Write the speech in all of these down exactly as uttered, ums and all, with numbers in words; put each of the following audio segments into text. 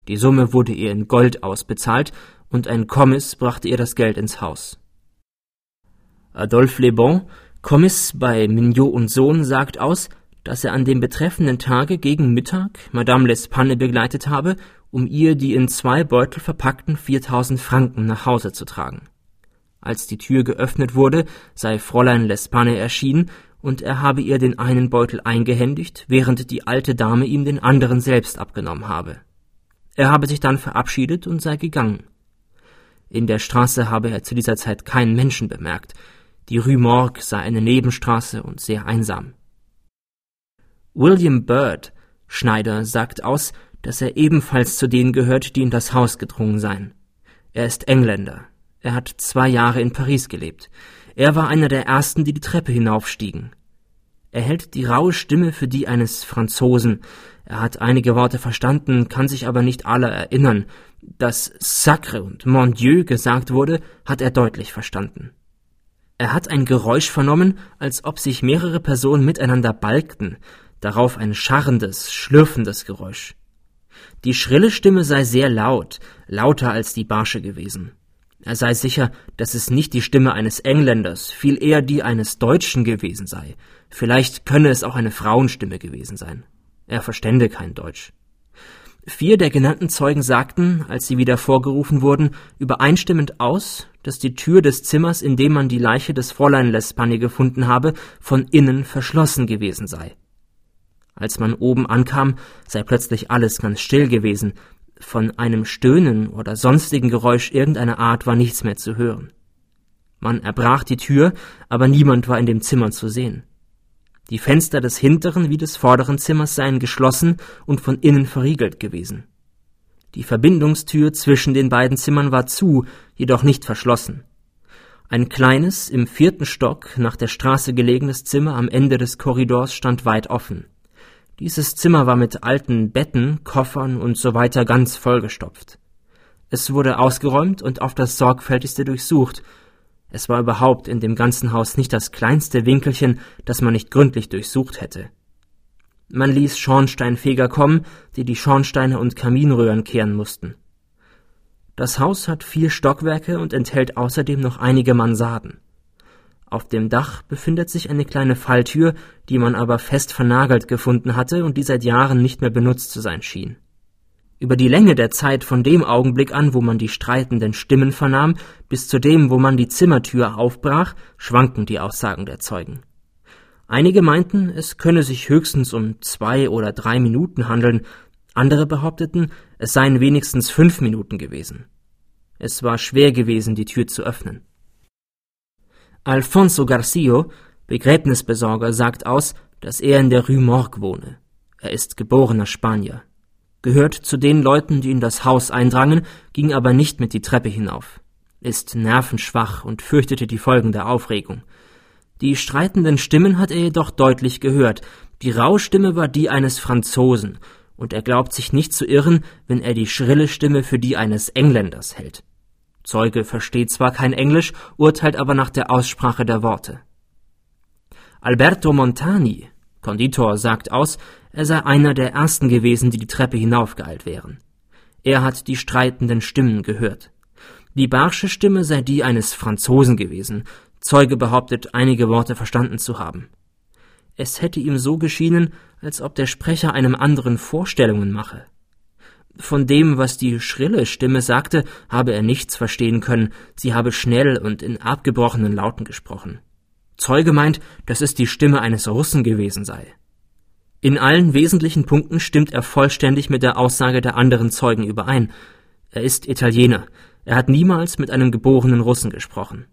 Die Summe wurde ihr in Gold ausbezahlt, und ein Kommis brachte ihr das Geld ins Haus. Adolphe Lebon, Kommis bei Mignot und Sohn, sagt aus, dass er an dem betreffenden Tage gegen Mittag Madame L'Espanne begleitet habe, um ihr die in zwei Beutel verpackten viertausend Franken nach Hause zu tragen. Als die Tür geöffnet wurde, sei Fräulein L'Espanne erschienen, und er habe ihr den einen Beutel eingehändigt, während die alte Dame ihm den anderen selbst abgenommen habe. Er habe sich dann verabschiedet und sei gegangen. In der Straße habe er zu dieser Zeit keinen Menschen bemerkt. Die Rue Morgue sei eine Nebenstraße und sehr einsam. William Byrd, Schneider, sagt aus, dass er ebenfalls zu denen gehört, die in das Haus gedrungen seien. Er ist Engländer. Er hat zwei Jahre in Paris gelebt. Er war einer der Ersten, die die Treppe hinaufstiegen. Er hält die raue Stimme für die eines Franzosen. Er hat einige Worte verstanden, kann sich aber nicht alle erinnern. Dass Sacre und Mon Dieu gesagt wurde, hat er deutlich verstanden. Er hat ein Geräusch vernommen, als ob sich mehrere Personen miteinander balgten, darauf ein scharrendes, schlürfendes Geräusch. Die schrille Stimme sei sehr laut, lauter als die barsche gewesen. Er sei sicher, dass es nicht die Stimme eines Engländers, viel eher die eines Deutschen gewesen sei. Vielleicht könne es auch eine Frauenstimme gewesen sein. Er verstände kein Deutsch. Vier der genannten Zeugen sagten, als sie wieder vorgerufen wurden, übereinstimmend aus, dass die Tür des Zimmers, in dem man die Leiche des Fräulein L'Espanne gefunden habe, von innen verschlossen gewesen sei. Als man oben ankam, sei plötzlich alles ganz still gewesen. Von einem Stöhnen oder sonstigen Geräusch irgendeiner Art war nichts mehr zu hören. Man erbrach die Tür, aber niemand war in dem Zimmer zu sehen. Die Fenster des hinteren wie des vorderen Zimmers seien geschlossen und von innen verriegelt gewesen. Die Verbindungstür zwischen den beiden Zimmern war zu, jedoch nicht verschlossen. Ein kleines, im vierten Stock nach der Straße gelegenes Zimmer am Ende des Korridors stand weit offen. Dieses Zimmer war mit alten Betten, Koffern und so weiter ganz vollgestopft. Es wurde ausgeräumt und auf das Sorgfältigste durchsucht. Es war überhaupt in dem ganzen Haus nicht das kleinste Winkelchen, das man nicht gründlich durchsucht hätte. Man ließ Schornsteinfeger kommen, die die Schornsteine und Kaminröhren kehren mussten. Das Haus hat vier Stockwerke und enthält außerdem noch einige Mansarden. Auf dem Dach befindet sich eine kleine Falltür, die man aber fest vernagelt gefunden hatte und die seit Jahren nicht mehr benutzt zu sein schien. Über die Länge der Zeit von dem Augenblick an, wo man die streitenden Stimmen vernahm, bis zu dem, wo man die Zimmertür aufbrach, schwanken die Aussagen der Zeugen. Einige meinten, es könne sich höchstens um zwei oder drei Minuten handeln, andere behaupteten, es seien wenigstens fünf Minuten gewesen. Es war schwer gewesen, die Tür zu öffnen. Alfonso Garcio, Begräbnisbesorger, sagt aus, dass er in der Rue Morgue wohne. Er ist geborener Spanier. Gehört zu den Leuten, die in das Haus eindrangen, ging aber nicht mit die Treppe hinauf. Ist nervenschwach und fürchtete die Folgen der Aufregung. Die streitenden Stimmen hat er jedoch deutlich gehört. Die raue Stimme war die eines Franzosen, und er glaubt sich nicht zu irren, wenn er die schrille Stimme für die eines Engländers hält. Zeuge versteht zwar kein Englisch, urteilt aber nach der Aussprache der Worte. Alberto Montani, Konditor, sagt aus, er sei einer der Ersten gewesen, die die Treppe hinaufgeeilt wären. Er hat die streitenden Stimmen gehört. Die barsche Stimme sei die eines Franzosen gewesen. Zeuge behauptet, einige Worte verstanden zu haben. Es hätte ihm so geschienen, als ob der Sprecher einem anderen Vorstellungen mache. Von dem, was die schrille Stimme sagte, habe er nichts verstehen können, sie habe schnell und in abgebrochenen Lauten gesprochen. Zeuge meint, dass es die Stimme eines Russen gewesen sei. In allen wesentlichen Punkten stimmt er vollständig mit der Aussage der anderen Zeugen überein. Er ist Italiener, er hat niemals mit einem geborenen Russen gesprochen.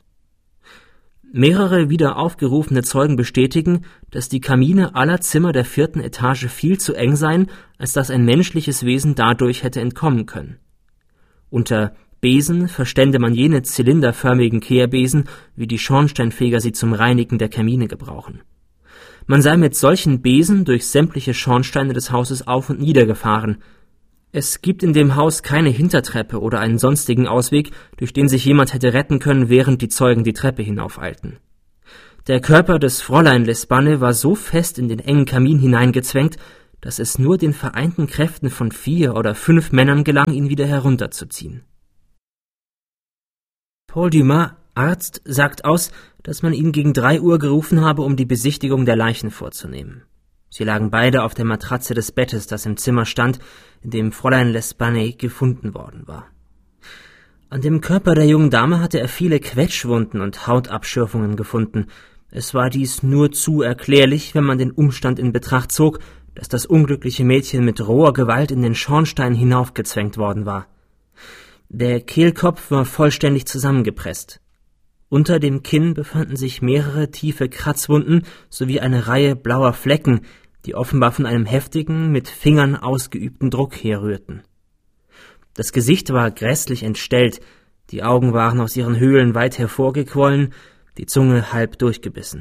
Mehrere wieder aufgerufene Zeugen bestätigen, dass die Kamine aller Zimmer der vierten Etage viel zu eng seien, als dass ein menschliches Wesen dadurch hätte entkommen können. Unter Besen verstände man jene zylinderförmigen Kehrbesen, wie die Schornsteinfeger sie zum Reinigen der Kamine gebrauchen. Man sei mit solchen Besen durch sämtliche Schornsteine des Hauses auf und nieder gefahren. Es gibt in dem Haus keine Hintertreppe oder einen sonstigen Ausweg, durch den sich jemand hätte retten können, während die Zeugen die Treppe hinaufeilten. Der Körper des Fräulein L'Espanne war so fest in den engen Kamin hineingezwängt, dass es nur den vereinten Kräften von vier oder fünf Männern gelang, ihn wieder herunterzuziehen. Paul Dumas, Arzt, sagt aus, dass man ihn gegen drei Uhr gerufen habe, um die Besichtigung der Leichen vorzunehmen. Sie lagen beide auf der Matratze des Bettes, das im Zimmer stand, in dem Fräulein L'Espanaye gefunden worden war. An dem Körper der jungen Dame hatte er viele Quetschwunden und Hautabschürfungen gefunden. Es war dies nur zu erklärlich, wenn man den Umstand in Betracht zog, dass das unglückliche Mädchen mit roher Gewalt in den Schornstein hinaufgezwängt worden war. Der Kehlkopf war vollständig zusammengepresst. Unter dem Kinn befanden sich mehrere tiefe Kratzwunden sowie eine Reihe blauer Flecken, die offenbar von einem heftigen, mit Fingern ausgeübten Druck herrührten. Das Gesicht war grässlich entstellt, die Augen waren aus ihren Höhlen weit hervorgequollen, die Zunge halb durchgebissen.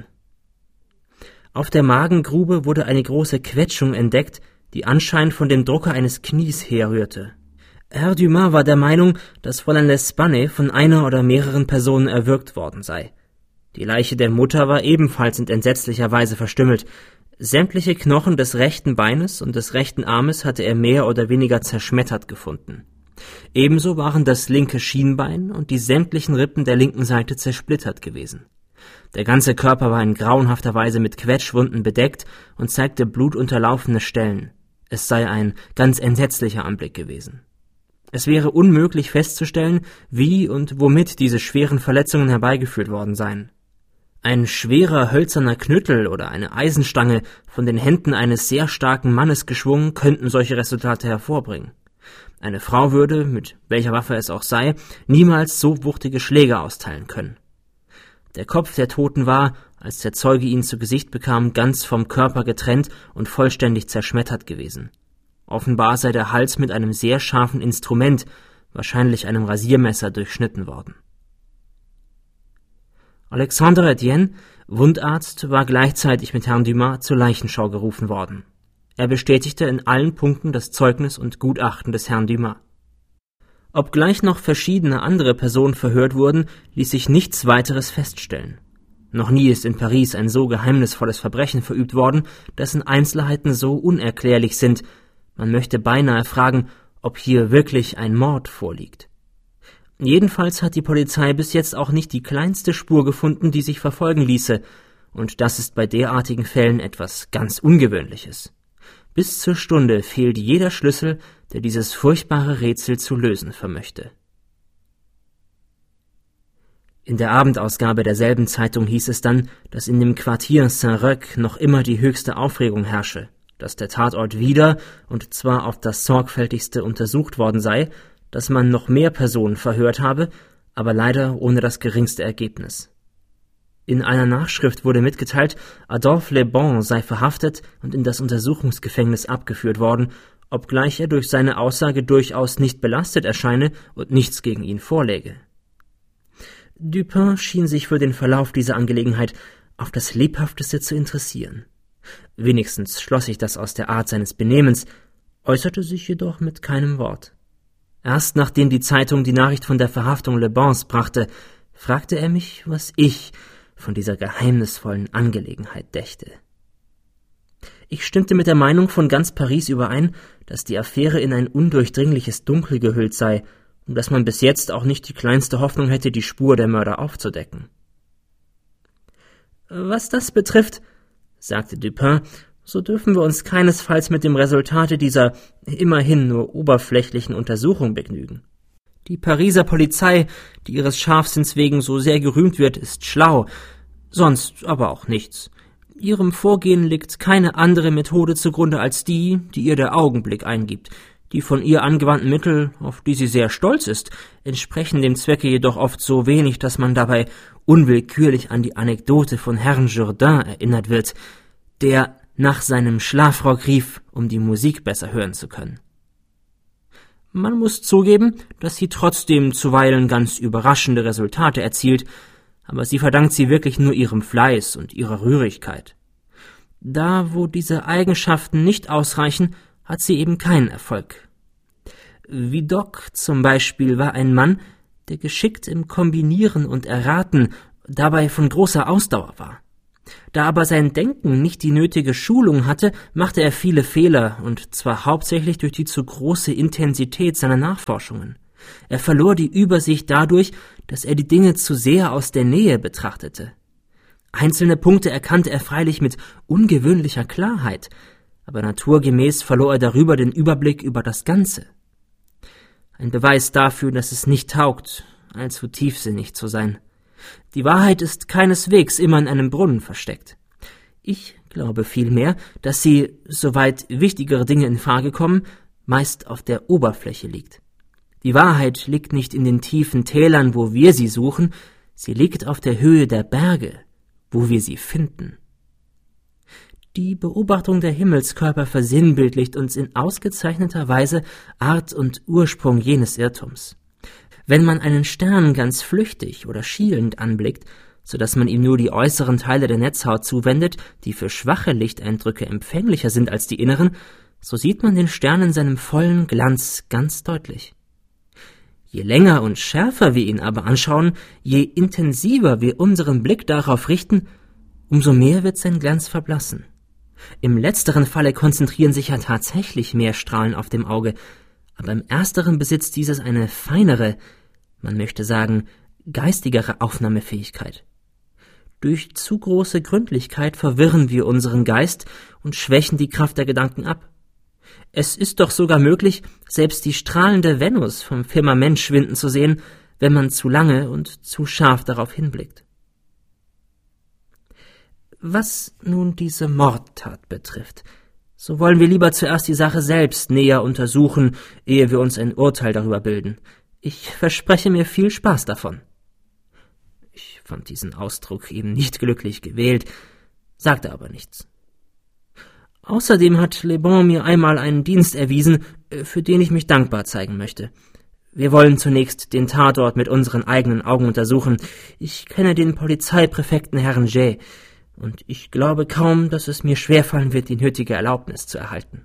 Auf der Magengrube wurde eine große Quetschung entdeckt, die anscheinend von dem Drucke eines Knies herrührte. Herr Dumas war der Meinung, dass Fräulein L'Espanaye von einer oder mehreren Personen erwürgt worden sei. Die Leiche der Mutter war ebenfalls in entsetzlicher Weise verstümmelt. Sämtliche Knochen des rechten Beines und des rechten Armes hatte er mehr oder weniger zerschmettert gefunden. Ebenso waren das linke Schienbein und die sämtlichen Rippen der linken Seite zersplittert gewesen. Der ganze Körper war in grauenhafter Weise mit Quetschwunden bedeckt und zeigte blutunterlaufene Stellen. Es sei ein ganz entsetzlicher Anblick gewesen. Es wäre unmöglich festzustellen, wie und womit diese schweren Verletzungen herbeigeführt worden seien. Ein schwerer hölzerner Knüttel oder eine Eisenstange von den Händen eines sehr starken Mannes geschwungen, könnten solche Resultate hervorbringen. Eine Frau würde, mit welcher Waffe es auch sei, niemals so wuchtige Schläge austeilen können. Der Kopf der Toten war, als der Zeuge ihn zu Gesicht bekam, ganz vom Körper getrennt und vollständig zerschmettert gewesen. Offenbar sei der Hals mit einem sehr scharfen Instrument, wahrscheinlich einem Rasiermesser, durchschnitten worden. Alexandre Etienne, Wundarzt, war gleichzeitig mit Herrn Dumas zur Leichenschau gerufen worden. Er bestätigte in allen Punkten das Zeugnis und Gutachten des Herrn Dumas. Obgleich noch verschiedene andere Personen verhört wurden, ließ sich nichts weiteres feststellen. Noch nie ist in Paris ein so geheimnisvolles Verbrechen verübt worden, dessen Einzelheiten so unerklärlich sind. Man möchte beinahe fragen, ob hier wirklich ein Mord vorliegt. Jedenfalls hat die Polizei bis jetzt auch nicht die kleinste Spur gefunden, die sich verfolgen ließe, und das ist bei derartigen Fällen etwas ganz Ungewöhnliches. Bis zur Stunde fehlt jeder Schlüssel, der dieses furchtbare Rätsel zu lösen vermöchte. In der Abendausgabe derselben Zeitung hieß es dann, dass in dem Quartier Saint-Roch noch immer die höchste Aufregung herrsche, dass der Tatort wieder, und zwar auf das sorgfältigste, untersucht worden sei, dass man noch mehr Personen verhört habe, aber leider ohne das geringste Ergebnis. In einer Nachschrift wurde mitgeteilt, Adolphe Le Bon sei verhaftet und in das Untersuchungsgefängnis abgeführt worden, obgleich er durch seine Aussage durchaus nicht belastet erscheine und nichts gegen ihn vorläge. Dupin schien sich für den Verlauf dieser Angelegenheit auf das Lebhafteste zu interessieren. Wenigstens schloss sich das aus der Art seines Benehmens, äußerte sich jedoch mit keinem Wort. Erst nachdem die Zeitung die Nachricht von der Verhaftung Le Bons brachte, fragte er mich, was ich von dieser geheimnisvollen Angelegenheit dächte. Ich stimmte mit der Meinung von ganz Paris überein, dass die Affäre in ein undurchdringliches Dunkel gehüllt sei und dass man bis jetzt auch nicht die kleinste Hoffnung hätte, die Spur der Mörder aufzudecken. »Was das betrifft«, sagte Dupin, »so dürfen wir uns keinesfalls mit dem Resultate dieser immerhin nur oberflächlichen Untersuchung begnügen. Die Pariser Polizei, die ihres Scharfsinns wegen so sehr gerühmt wird, ist schlau, sonst aber auch nichts. Ihrem Vorgehen liegt keine andere Methode zugrunde als die, die ihr der Augenblick eingibt. Die von ihr angewandten Mittel, auf die sie sehr stolz ist, entsprechen dem Zwecke jedoch oft so wenig, dass man dabei unwillkürlich an die Anekdote von Herrn Jourdain erinnert wird, der nach seinem Schlafrock rief, um die Musik besser hören zu können. Man muss zugeben, dass sie trotzdem zuweilen ganz überraschende Resultate erzielt, aber sie verdankt sie wirklich nur ihrem Fleiß und ihrer Rührigkeit. Da, wo diese Eigenschaften nicht ausreichen, hat sie eben keinen Erfolg. Vidocq zum Beispiel war ein Mann, der geschickt im Kombinieren und Erraten, dabei von großer Ausdauer war. Da aber sein Denken nicht die nötige Schulung hatte, machte er viele Fehler, und zwar hauptsächlich durch die zu große Intensität seiner Nachforschungen. Er verlor die Übersicht dadurch, dass er die Dinge zu sehr aus der Nähe betrachtete. Einzelne Punkte erkannte er freilich mit ungewöhnlicher Klarheit, aber naturgemäß verlor er darüber den Überblick über das Ganze. Ein Beweis dafür, dass es nicht taugt, allzu tiefsinnig zu sein. Die Wahrheit ist keineswegs immer in einem Brunnen versteckt. Ich glaube vielmehr, dass sie, soweit wichtigere Dinge in Frage kommen, meist auf der Oberfläche liegt. Die Wahrheit liegt nicht in den tiefen Tälern, wo wir sie suchen, sie liegt auf der Höhe der Berge, wo wir sie finden. Die Beobachtung der Himmelskörper versinnbildlicht uns in ausgezeichneter Weise Art und Ursprung jenes Irrtums. Wenn man einen Stern ganz flüchtig oder schielend anblickt, so dass man ihm nur die äußeren Teile der Netzhaut zuwendet, die für schwache Lichteindrücke empfänglicher sind als die inneren, so sieht man den Stern in seinem vollen Glanz ganz deutlich. Je länger und schärfer wir ihn aber anschauen, je intensiver wir unseren Blick darauf richten, umso mehr wird sein Glanz verblassen. Im letzteren Falle konzentrieren sich ja tatsächlich mehr Strahlen auf dem Auge, aber im ersteren besitzt dieses eine feinere, man möchte sagen, geistigere Aufnahmefähigkeit. Durch zu große Gründlichkeit verwirren wir unseren Geist und schwächen die Kraft der Gedanken ab. Es ist doch sogar möglich, selbst die strahlende Venus vom Firmament schwinden zu sehen, wenn man zu lange und zu scharf darauf hinblickt. Was nun diese Mordtat betrifft, so wollen wir lieber zuerst die Sache selbst näher untersuchen, ehe wir uns ein Urteil darüber bilden. Ich verspreche mir viel Spaß davon. Ich fand diesen Ausdruck eben nicht glücklich gewählt, sagte aber nichts. Außerdem hat Le Bon mir einmal einen Dienst erwiesen, für den ich mich dankbar zeigen möchte. Wir wollen zunächst den Tatort mit unseren eigenen Augen untersuchen. Ich kenne den Polizeipräfekten Herrn Jay, und ich glaube kaum, dass es mir schwerfallen wird, die nötige Erlaubnis zu erhalten.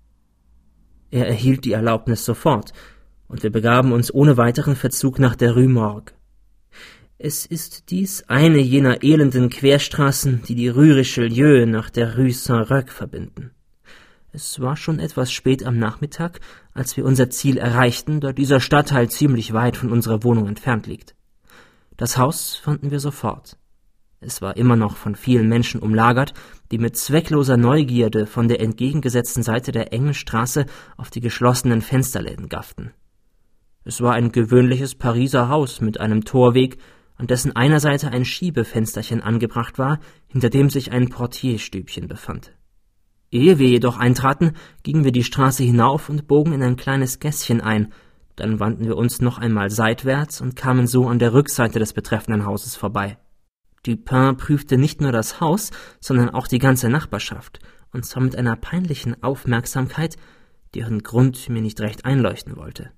Er erhielt die Erlaubnis sofort, und wir begaben uns ohne weiteren Verzug nach der Rue Morgue. Es ist dies eine jener elenden Querstraßen, die die Rue Richelieu nach der Rue Saint-Roch verbinden. Es war schon etwas spät am Nachmittag, als wir unser Ziel erreichten, da dieser Stadtteil ziemlich weit von unserer Wohnung entfernt liegt. Das Haus fanden wir sofort. Es war immer noch von vielen Menschen umlagert, die mit zweckloser Neugierde von der entgegengesetzten Seite der engen Straße auf die geschlossenen Fensterläden gafften. Es war ein gewöhnliches Pariser Haus mit einem Torweg, an dessen einer Seite ein Schiebefensterchen angebracht war, hinter dem sich ein Portierstübchen befand. Ehe wir jedoch eintraten, gingen wir die Straße hinauf und bogen in ein kleines Gässchen ein, dann wandten wir uns noch einmal seitwärts und kamen so an der Rückseite des betreffenden Hauses vorbei. Dupin prüfte nicht nur das Haus, sondern auch die ganze Nachbarschaft, und zwar mit einer peinlichen Aufmerksamkeit, deren Grund mir nicht recht einleuchten wollte.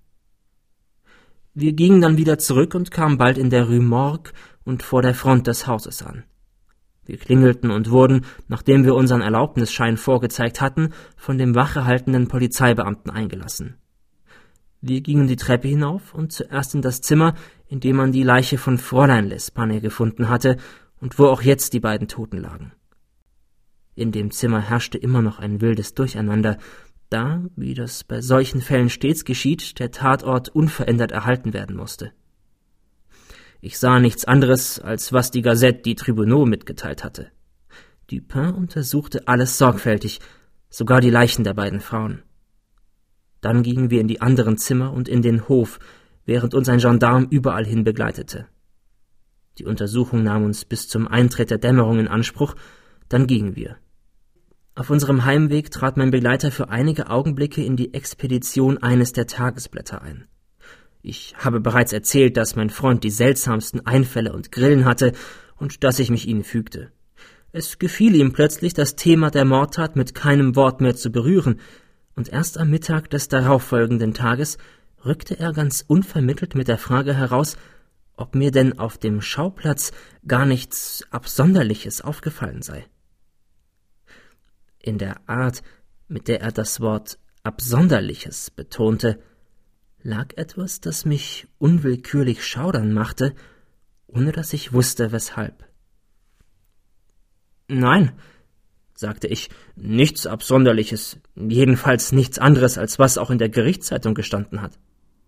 Wir gingen dann wieder zurück und kamen bald in der Rue Morgue und vor der Front des Hauses an. Wir klingelten und wurden, nachdem wir unseren Erlaubnisschein vorgezeigt hatten, von dem wachehaltenden Polizeibeamten eingelassen. Wir gingen die Treppe hinauf und zuerst in das Zimmer, in dem man die Leiche von Fräulein L'Espagne gefunden hatte und wo auch jetzt die beiden Toten lagen. In dem Zimmer herrschte immer noch ein wildes Durcheinander, da, wie das bei solchen Fällen stets geschieht, der Tatort unverändert erhalten werden musste. Ich sah nichts anderes, als was die Gazette die Tribunaux mitgeteilt hatte. Dupin untersuchte alles sorgfältig, sogar die Leichen der beiden Frauen. Dann gingen wir in die anderen Zimmer und in den Hof, während uns ein Gendarm überall hin begleitete. Die Untersuchung nahm uns bis zum Eintritt der Dämmerung in Anspruch, dann gingen wir. Auf unserem Heimweg trat mein Begleiter für einige Augenblicke in die Expedition eines der Tagesblätter ein. Ich habe bereits erzählt, dass mein Freund die seltsamsten Einfälle und Grillen hatte und dass ich mich ihnen fügte. Es gefiel ihm plötzlich, das Thema der Mordtat mit keinem Wort mehr zu berühren, und erst am Mittag des darauffolgenden Tages rückte er ganz unvermittelt mit der Frage heraus, ob mir denn auf dem Schauplatz gar nichts Absonderliches aufgefallen sei. In der Art, mit der er das Wort Absonderliches betonte, lag etwas, das mich unwillkürlich schaudern machte, ohne dass ich wusste, weshalb. »Nein«, sagte ich, »nichts Absonderliches, jedenfalls nichts anderes, als was auch in der Gerichtszeitung gestanden hat.«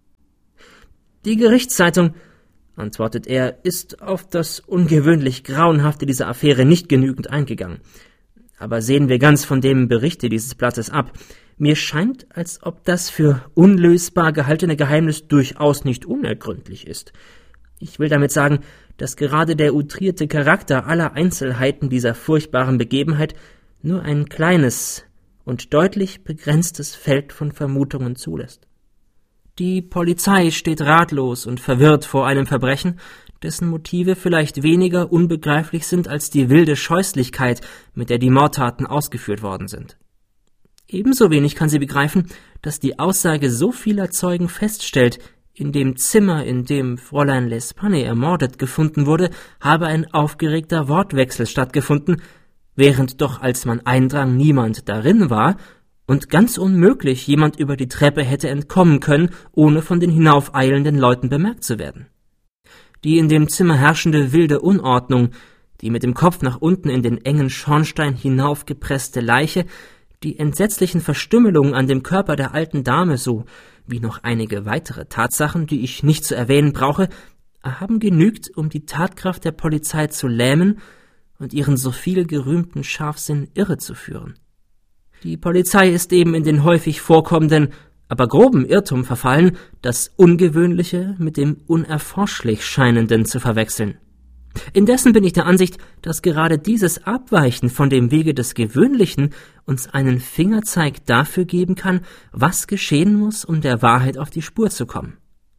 »Die Gerichtszeitung«, antwortet er, »ist auf das ungewöhnlich Grauenhafte dieser Affäre nicht genügend eingegangen. Aber sehen wir ganz von dem Berichte dieses Blattes ab. Mir scheint, als ob das für unlösbar gehaltene Geheimnis durchaus nicht unergründlich ist. Ich will damit sagen, dass gerade der outrierte Charakter aller Einzelheiten dieser furchtbaren Begebenheit nur ein kleines und deutlich begrenztes Feld von Vermutungen zulässt. Die Polizei steht ratlos und verwirrt vor einem Verbrechen, dessen Motive vielleicht weniger unbegreiflich sind als die wilde Scheußlichkeit, mit der die Mordtaten ausgeführt worden sind. Ebenso wenig kann sie begreifen, dass die Aussage so vieler Zeugen feststellt, in dem Zimmer, in dem Fräulein L'Espanne ermordet gefunden wurde, habe ein aufgeregter Wortwechsel stattgefunden, während doch, als man eindrang, niemand darin war und ganz unmöglich jemand über die Treppe hätte entkommen können, ohne von den hinaufeilenden Leuten bemerkt zu werden. Die in dem Zimmer herrschende wilde Unordnung, die mit dem Kopf nach unten in den engen Schornstein hinaufgepresste Leiche, die entsetzlichen Verstümmelungen an dem Körper der alten Dame, so wie noch einige weitere Tatsachen, die ich nicht zu erwähnen brauche, haben genügt, um die Tatkraft der Polizei zu lähmen und ihren so viel gerühmten Scharfsinn irrezuführen. Die Polizei ist eben in den häufig vorkommenden, aber groben Irrtum verfallen, das Ungewöhnliche mit dem unerforschlich Scheinenden zu verwechseln. Indessen bin ich der Ansicht, dass gerade dieses Abweichen von dem Wege des Gewöhnlichen uns einen Fingerzeig dafür geben kann, was geschehen muss, um der Wahrheit auf die Spur zu kommen.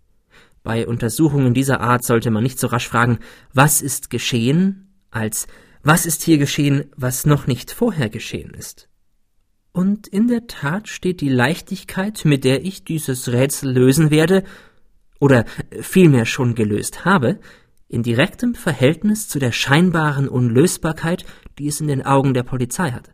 Bei Untersuchungen dieser Art sollte man nicht so rasch fragen, was ist geschehen, als was ist hier geschehen, was noch nicht vorher geschehen ist. Und in der Tat steht die Leichtigkeit, mit der ich dieses Rätsel lösen werde, oder vielmehr schon gelöst habe, in direktem Verhältnis zu der scheinbaren Unlösbarkeit, die es in den Augen der Polizei hat.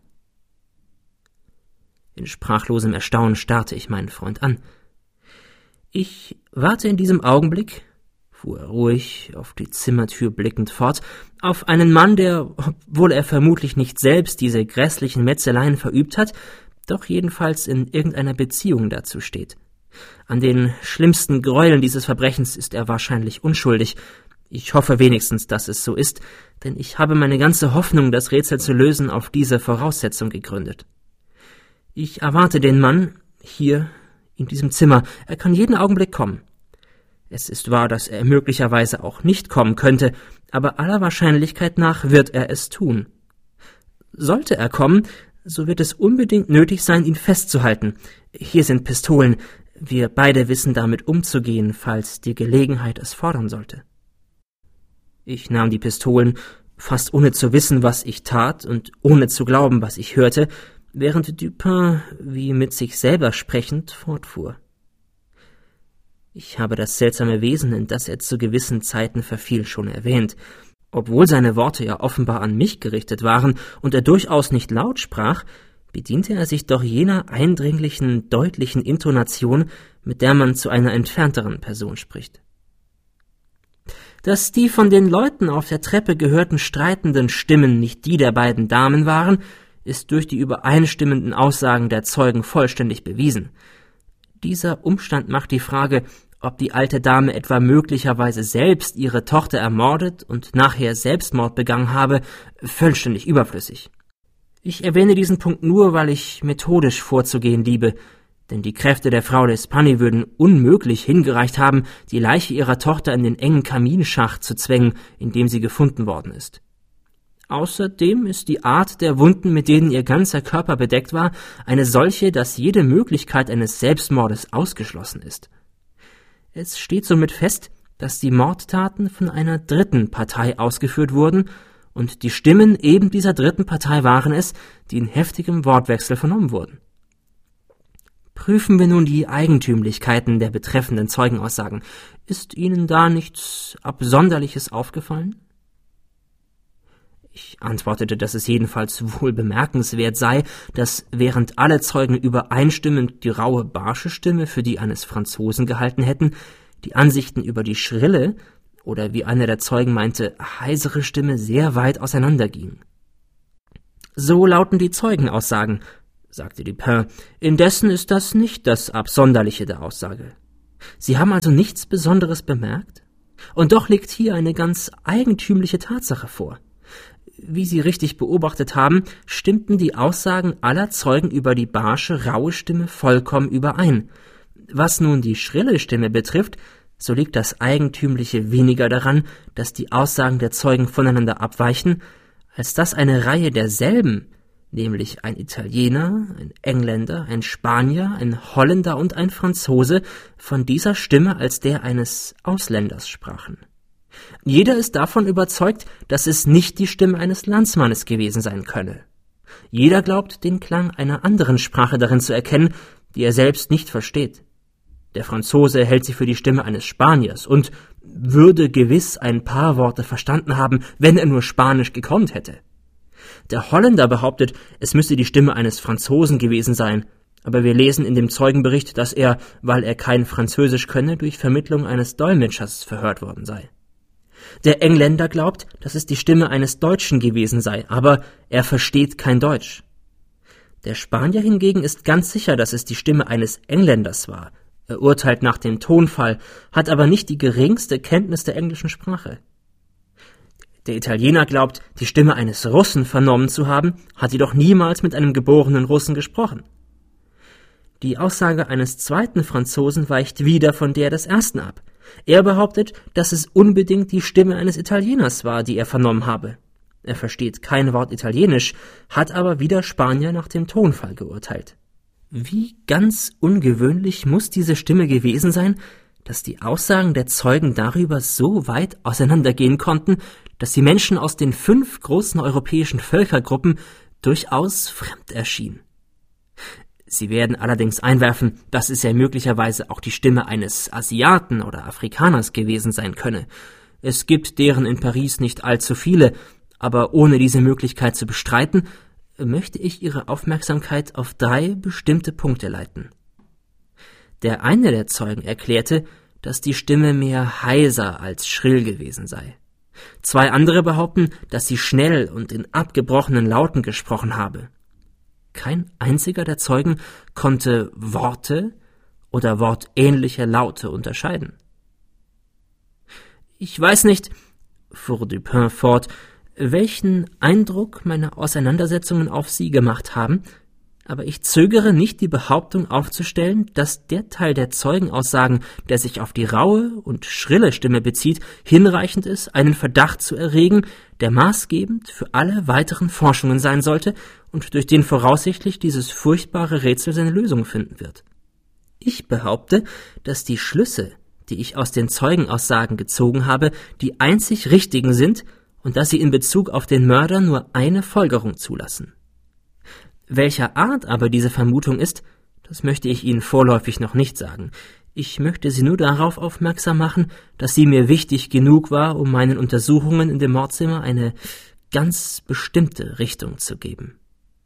In sprachlosem Erstaunen starrte ich meinen Freund an. »Ich warte in diesem Augenblick«, fuhr er ruhig, auf die Zimmertür blickend fort, »auf einen Mann, der, obwohl er vermutlich nicht selbst diese grässlichen Metzeleien verübt hat, doch jedenfalls in irgendeiner Beziehung dazu steht. An den schlimmsten Gräueln dieses Verbrechens ist er wahrscheinlich unschuldig. Ich hoffe wenigstens, dass es so ist, denn ich habe meine ganze Hoffnung, das Rätsel zu lösen, auf diese Voraussetzung gegründet. Ich erwarte den Mann hier in diesem Zimmer. Er kann jeden Augenblick kommen. Es ist wahr, dass er möglicherweise auch nicht kommen könnte, aber aller Wahrscheinlichkeit nach wird er es tun. Sollte er kommen, so wird es unbedingt nötig sein, ihn festzuhalten. Hier sind Pistolen. Wir beide wissen damit umzugehen, falls die Gelegenheit es fordern sollte.« Ich nahm die Pistolen, fast ohne zu wissen, was ich tat und ohne zu glauben, was ich hörte, während Dupin, wie mit sich selber sprechend, fortfuhr. Ich habe das seltsame Wesen, in das er zu gewissen Zeiten verfiel, schon erwähnt. Obwohl seine Worte ja offenbar an mich gerichtet waren und er durchaus nicht laut sprach, bediente er sich doch jener eindringlichen, deutlichen Intonation, mit der man zu einer entfernteren Person spricht. Dass die von den Leuten auf der Treppe gehörten streitenden Stimmen nicht die der beiden Damen waren, ist durch die übereinstimmenden Aussagen der Zeugen vollständig bewiesen. Dieser Umstand macht die Frage, ob die alte Dame etwa möglicherweise selbst ihre Tochter ermordet und nachher Selbstmord begangen habe, vollständig überflüssig. Ich erwähne diesen Punkt nur, weil ich methodisch vorzugehen liebe, denn die Kräfte der Frau L'Espanne würden unmöglich hingereicht haben, die Leiche ihrer Tochter in den engen Kaminschacht zu zwängen, in dem sie gefunden worden ist. Außerdem ist die Art der Wunden, mit denen ihr ganzer Körper bedeckt war, eine solche, dass jede Möglichkeit eines Selbstmordes ausgeschlossen ist. Es steht somit fest, dass die Mordtaten von einer dritten Partei ausgeführt wurden, und die Stimmen eben dieser dritten Partei waren es, die in heftigem Wortwechsel vernommen wurden. Prüfen wir nun die Eigentümlichkeiten der betreffenden Zeugenaussagen. Ist Ihnen da nichts Absonderliches aufgefallen? Ich antwortete, dass es jedenfalls wohl bemerkenswert sei, dass während alle Zeugen übereinstimmend die raue, barsche Stimme für die eines Franzosen gehalten hätten, die Ansichten über die schrille, oder wie einer der Zeugen meinte, heisere Stimme sehr weit auseinandergingen. »So lauten die Zeugenaussagen«, sagte Dupin. »Indessen ist das nicht das Absonderliche der Aussage. Sie haben also nichts Besonderes bemerkt? Und doch liegt hier eine ganz eigentümliche Tatsache vor. Wie Sie richtig beobachtet haben, stimmten die Aussagen aller Zeugen über die barsche, raue Stimme vollkommen überein. Was nun die schrille Stimme betrifft, so liegt das Eigentümliche weniger daran, dass die Aussagen der Zeugen voneinander abweichen, als dass eine Reihe derselben, nämlich ein Italiener, ein Engländer, ein Spanier, ein Holländer und ein Franzose, von dieser Stimme als der eines Ausländers sprachen. Jeder ist davon überzeugt, dass es nicht die Stimme eines Landsmannes gewesen sein könne. Jeder glaubt, den Klang einer anderen Sprache darin zu erkennen, die er selbst nicht versteht. Der Franzose hält sie für die Stimme eines Spaniers und würde gewiss ein paar Worte verstanden haben, wenn er nur Spanisch gekonnt hätte. Der Holländer behauptet, es müsse die Stimme eines Franzosen gewesen sein, aber wir lesen in dem Zeugenbericht, dass er, weil er kein Französisch könne, durch Vermittlung eines Dolmetschers verhört worden sei. Der Engländer glaubt, dass es die Stimme eines Deutschen gewesen sei, aber er versteht kein Deutsch. Der Spanier hingegen ist ganz sicher, dass es die Stimme eines Engländers war. Er urteilt nach dem Tonfall, hat aber nicht die geringste Kenntnis der englischen Sprache. Der Italiener glaubt, die Stimme eines Russen vernommen zu haben, hat jedoch niemals mit einem geborenen Russen gesprochen. Die Aussage eines zweiten Franzosen weicht wieder von der des ersten ab. Er behauptet, dass es unbedingt die Stimme eines Italieners war, die er vernommen habe. Er versteht kein Wort Italienisch, hat aber wie der Spanier nach dem Tonfall geurteilt. Wie ganz ungewöhnlich muss diese Stimme gewesen sein, dass die Aussagen der Zeugen darüber so weit auseinandergehen konnten, dass die Menschen aus den fünf großen europäischen Völkergruppen durchaus fremd erschienen. Sie werden allerdings einwerfen, dass es ja möglicherweise auch die Stimme eines Asiaten oder Afrikaners gewesen sein könne. Es gibt deren in Paris nicht allzu viele, aber ohne diese Möglichkeit zu bestreiten, möchte ich Ihre Aufmerksamkeit auf drei bestimmte Punkte leiten. Der eine der Zeugen erklärte, dass die Stimme mehr heiser als schrill gewesen sei. Zwei andere behaupten, dass sie schnell und in abgebrochenen Lauten gesprochen habe. Kein einziger der Zeugen konnte Worte oder wortähnliche Laute unterscheiden. Ich weiß nicht, fuhr Dupin fort, welchen Eindruck meine Auseinandersetzungen auf Sie gemacht haben, aber ich zögere nicht, die Behauptung aufzustellen, dass der Teil der Zeugenaussagen, der sich auf die raue und schrille Stimme bezieht, hinreichend ist, einen Verdacht zu erregen, der maßgebend für alle weiteren Forschungen sein sollte und durch den voraussichtlich dieses furchtbare Rätsel seine Lösung finden wird. Ich behaupte, dass die Schlüsse, die ich aus den Zeugenaussagen gezogen habe, die einzig richtigen sind und dass sie in Bezug auf den Mörder nur eine Folgerung zulassen. Welcher Art aber diese Vermutung ist, das möchte ich Ihnen vorläufig noch nicht sagen. Ich möchte Sie nur darauf aufmerksam machen, dass sie mir wichtig genug war, um meinen Untersuchungen in dem Mordzimmer eine ganz bestimmte Richtung zu geben.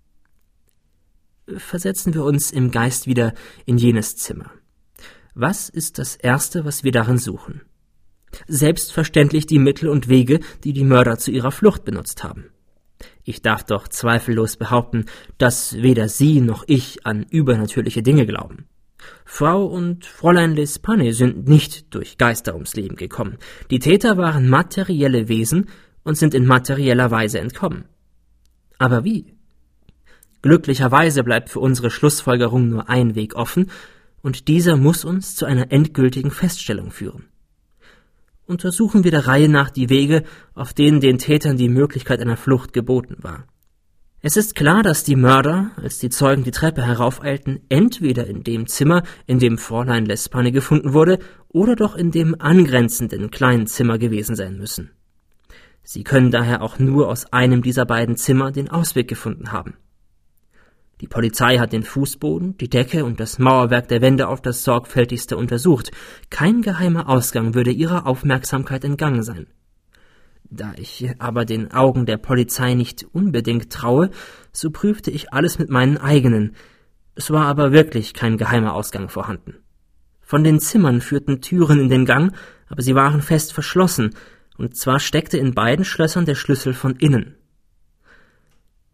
Versetzen wir uns im Geist wieder in jenes Zimmer. Was ist das Erste, was wir darin suchen? Selbstverständlich die Mittel und Wege, die die Mörder zu ihrer Flucht benutzt haben. Ich darf doch zweifellos behaupten, dass weder Sie noch ich an übernatürliche Dinge glauben. Frau und Fräulein L'Espagne sind nicht durch Geister ums Leben gekommen. Die Täter waren materielle Wesen und sind in materieller Weise entkommen. Aber wie? Glücklicherweise bleibt für unsere Schlussfolgerung nur ein Weg offen, und dieser muss uns zu einer endgültigen Feststellung führen. Untersuchen wir der Reihe nach die Wege, auf denen den Tätern die Möglichkeit einer Flucht geboten war. Es ist klar, dass die Mörder, als die Zeugen die Treppe heraufeilten, entweder in dem Zimmer, in dem Fräulein L'Espagne gefunden wurde, oder doch in dem angrenzenden kleinen Zimmer gewesen sein müssen. Sie können daher auch nur aus einem dieser beiden Zimmer den Ausweg gefunden haben. Die Polizei hat den Fußboden, die Decke und das Mauerwerk der Wände auf das sorgfältigste untersucht. Kein geheimer Ausgang würde ihrer Aufmerksamkeit entgangen sein. Da ich aber den Augen der Polizei nicht unbedingt traue, so prüfte ich alles mit meinen eigenen. Es war aber wirklich kein geheimer Ausgang vorhanden. Von den Zimmern führten Türen in den Gang, aber sie waren fest verschlossen, und zwar steckte in beiden Schlössern der Schlüssel von innen.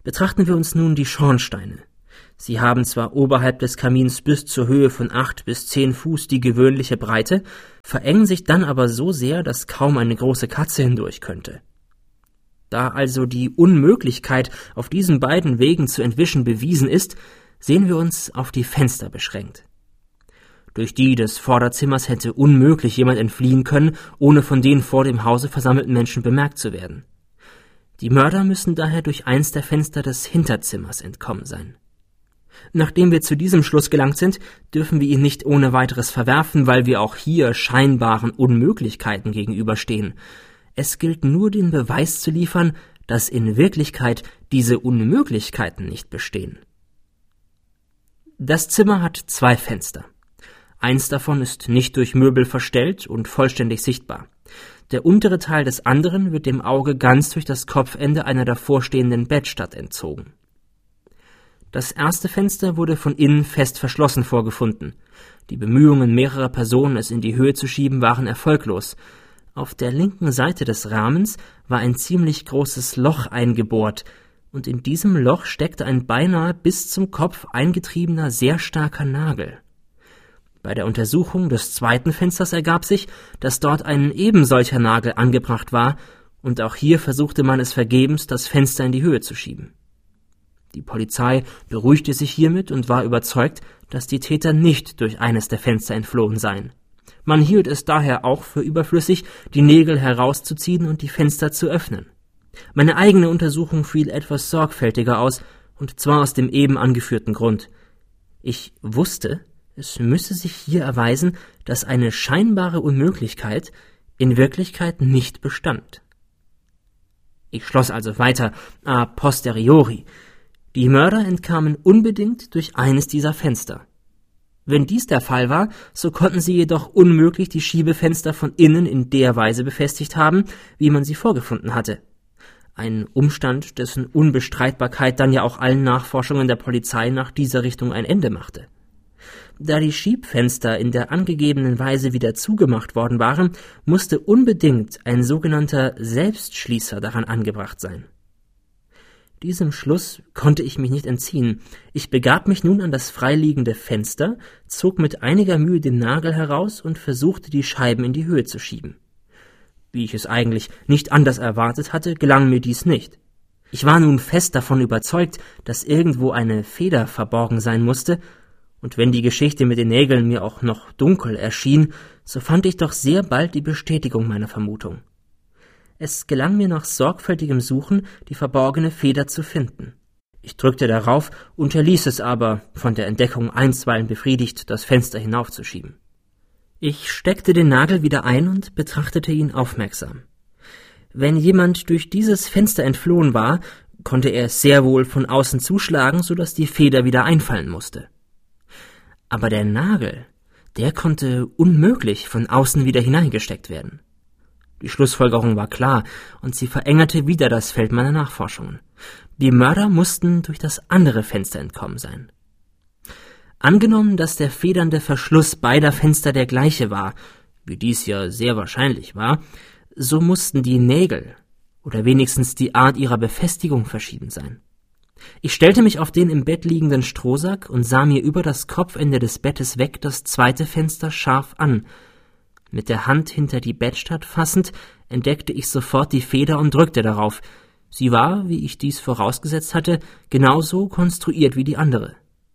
Betrachten wir uns nun die Schornsteine. Sie haben zwar oberhalb des Kamins bis zur Höhe von acht bis zehn Fuß die gewöhnliche Breite, verengen sich dann aber so sehr, dass kaum eine große Katze hindurch könnte. Da also die Unmöglichkeit, auf diesen beiden Wegen zu entwischen, bewiesen ist, sehen wir uns auf die Fenster beschränkt. Durch die des Vorderzimmers hätte unmöglich jemand entfliehen können, ohne von den vor dem Hause versammelten Menschen bemerkt zu werden. Die Mörder müssen daher durch eins der Fenster des Hinterzimmers entkommen sein. Nachdem wir zu diesem Schluss gelangt sind, dürfen wir ihn nicht ohne weiteres verwerfen, weil wir auch hier scheinbaren Unmöglichkeiten gegenüberstehen. Es gilt nur, den Beweis zu liefern, dass in Wirklichkeit diese Unmöglichkeiten nicht bestehen. Das Zimmer hat zwei Fenster. Eins davon ist nicht durch Möbel verstellt und vollständig sichtbar. Der untere Teil des anderen wird dem Auge ganz durch das Kopfende einer davorstehenden Bettstatt entzogen. Das erste Fenster wurde von innen fest verschlossen vorgefunden. Die Bemühungen mehrerer Personen, es in die Höhe zu schieben, waren erfolglos. Auf der linken Seite des Rahmens war ein ziemlich großes Loch eingebohrt, und in diesem Loch steckte ein beinahe bis zum Kopf eingetriebener, sehr starker Nagel. Bei der Untersuchung des zweiten Fensters ergab sich, dass dort ein ebensolcher Nagel angebracht war, und auch hier versuchte man es vergebens, das Fenster in die Höhe zu schieben. Die Polizei beruhigte sich hiermit und war überzeugt, dass die Täter nicht durch eines der Fenster entflohen seien. Man hielt es daher auch für überflüssig, die Nägel herauszuziehen und die Fenster zu öffnen. Meine eigene Untersuchung fiel etwas sorgfältiger aus, und zwar aus dem eben angeführten Grund. Ich wusste, es müsse sich hier erweisen, dass eine scheinbare Unmöglichkeit in Wirklichkeit nicht bestand. Ich schloss also weiter a posteriori. Die Mörder entkamen unbedingt durch eines dieser Fenster. Wenn dies der Fall war, so konnten sie jedoch unmöglich die Schiebefenster von innen in der Weise befestigt haben, wie man sie vorgefunden hatte. Ein Umstand, dessen Unbestreitbarkeit dann ja auch allen Nachforschungen der Polizei nach dieser Richtung ein Ende machte. Da die Schiebfenster in der angegebenen Weise wieder zugemacht worden waren, musste unbedingt ein sogenannter Selbstschließer daran angebracht sein. Diesem Schluss konnte ich mich nicht entziehen. Ich begab mich nun an das freiliegende Fenster, zog mit einiger Mühe den Nagel heraus und versuchte, die Scheiben in die Höhe zu schieben. Wie ich es eigentlich nicht anders erwartet hatte, gelang mir dies nicht. Ich war nun fest davon überzeugt, dass irgendwo eine Feder verborgen sein musste, und wenn die Geschichte mit den Nägeln mir auch noch dunkel erschien, so fand ich doch sehr bald die Bestätigung meiner Vermutung. Es gelang mir nach sorgfältigem Suchen, die verborgene Feder zu finden. Ich drückte darauf, unterließ es aber, von der Entdeckung einstweilen befriedigt, das Fenster hinaufzuschieben. Ich steckte den Nagel wieder ein und betrachtete ihn aufmerksam. Wenn jemand durch dieses Fenster entflohen war, konnte er es sehr wohl von außen zuschlagen, so dass die Feder wieder einfallen musste. Aber der Nagel, der konnte unmöglich von außen wieder hineingesteckt werden. Die Schlussfolgerung war klar, und sie verengerte wieder das Feld meiner Nachforschungen. Die Mörder mussten durch das andere Fenster entkommen sein. Angenommen, dass der federnde Verschluss beider Fenster der gleiche war, wie dies ja sehr wahrscheinlich war, so mussten die Nägel oder wenigstens die Art ihrer Befestigung verschieden sein. Ich stellte mich auf den im Bett liegenden Strohsack und sah mir über das Kopfende des Bettes weg das zweite Fenster scharf an. Mit der Hand hinter die Bettstatt fassend, entdeckte ich sofort die Feder und drückte darauf. Sie war, wie ich dies vorausgesetzt hatte, genauso konstruiert wie die andere.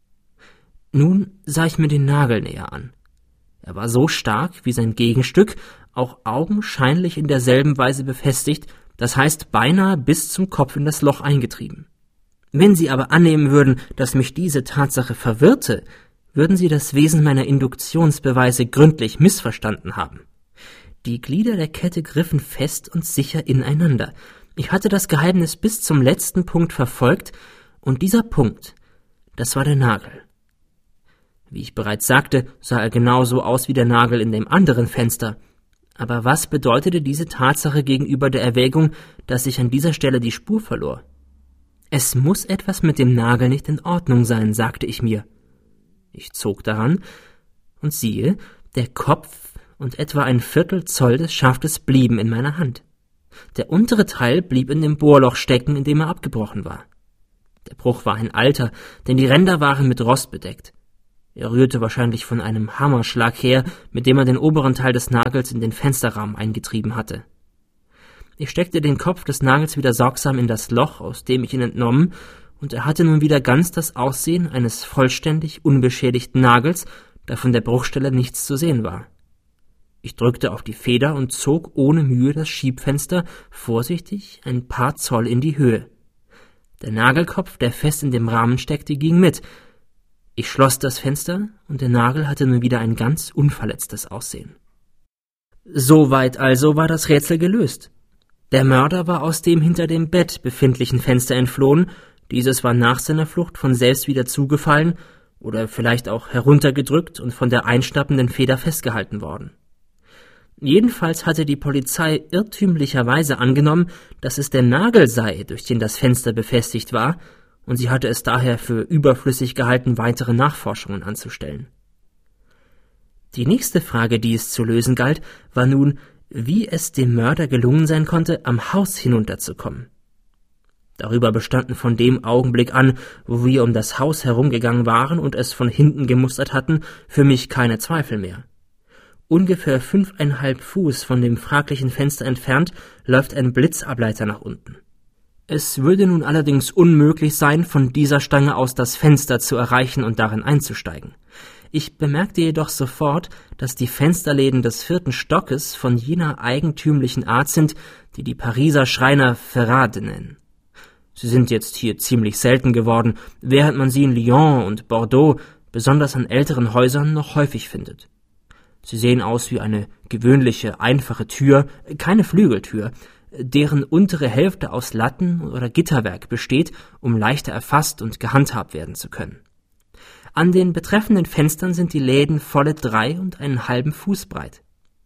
Nun sah ich mir den Nagel näher an. Er war so stark wie sein Gegenstück, auch augenscheinlich in derselben Weise befestigt, das heißt beinahe bis zum Kopf in das Loch eingetrieben. Wenn Sie aber annehmen würden, dass mich diese Tatsache verwirrte, würden Sie das Wesen meiner Induktionsbeweise gründlich missverstanden haben. Die Glieder der Kette griffen fest und sicher ineinander. Ich hatte das Geheimnis bis zum letzten Punkt verfolgt, und dieser Punkt, das war der Nagel. Wie ich bereits sagte, sah er genauso aus wie der Nagel in dem anderen Fenster. Aber was bedeutete diese Tatsache gegenüber der Erwägung, dass ich an dieser Stelle die Spur verlor? Es muss etwas mit dem Nagel nicht in Ordnung sein, sagte ich mir. Ich zog daran, und siehe, der Kopf und etwa ein Viertel Zoll des Schaftes blieben in meiner Hand. Der untere Teil blieb in dem Bohrloch stecken, in dem er abgebrochen war. Der Bruch war ein alter, denn die Ränder waren mit Rost bedeckt. Er rührte wahrscheinlich von einem Hammerschlag her, mit dem er den oberen Teil des Nagels in den Fensterrahmen eingetrieben hatte. Ich steckte den Kopf des Nagels wieder sorgsam in das Loch, aus dem ich ihn entnommen, und er hatte nun wieder ganz das Aussehen eines vollständig unbeschädigten Nagels, da von der Bruchstelle nichts zu sehen war. Ich drückte auf die Feder und zog ohne Mühe das Schiebfenster vorsichtig ein paar Zoll in die Höhe. Der Nagelkopf, der fest in dem Rahmen steckte, ging mit. Ich schloss das Fenster, und der Nagel hatte nun wieder ein ganz unverletztes Aussehen. Soweit also war das Rätsel gelöst. Der Mörder war aus dem hinter dem Bett befindlichen Fenster entflohen, dieses war nach seiner Flucht von selbst wieder zugefallen oder vielleicht auch heruntergedrückt und von der einschnappenden Feder festgehalten worden. Jedenfalls hatte die Polizei irrtümlicherweise angenommen, dass es der Nagel sei, durch den das Fenster befestigt war, und sie hatte es daher für überflüssig gehalten, weitere Nachforschungen anzustellen. Die nächste Frage, die es zu lösen galt, war nun, wie es dem Mörder gelungen sein konnte, am Haus hinunterzukommen. Darüber bestanden von dem Augenblick an, wo wir um das Haus herumgegangen waren und es von hinten gemustert hatten, für mich keine Zweifel mehr. Ungefähr fünfeinhalb Fuß von dem fraglichen Fenster entfernt läuft ein Blitzableiter nach unten. Es würde nun allerdings unmöglich sein, von dieser Stange aus das Fenster zu erreichen und darin einzusteigen. Ich bemerkte jedoch sofort, dass die Fensterläden des vierten Stockes von jener eigentümlichen Art sind, die die Pariser Schreiner Ferrade nennen. Sie sind jetzt hier ziemlich selten geworden, während man sie in Lyon und Bordeaux, besonders an älteren Häusern, noch häufig findet. Sie sehen aus wie eine gewöhnliche, einfache Tür, keine Flügeltür, deren untere Hälfte aus Latten oder Gitterwerk besteht, um leichter erfasst und gehandhabt werden zu können. An den betreffenden Fenstern sind die Läden volle drei und einen halben Fuß breit.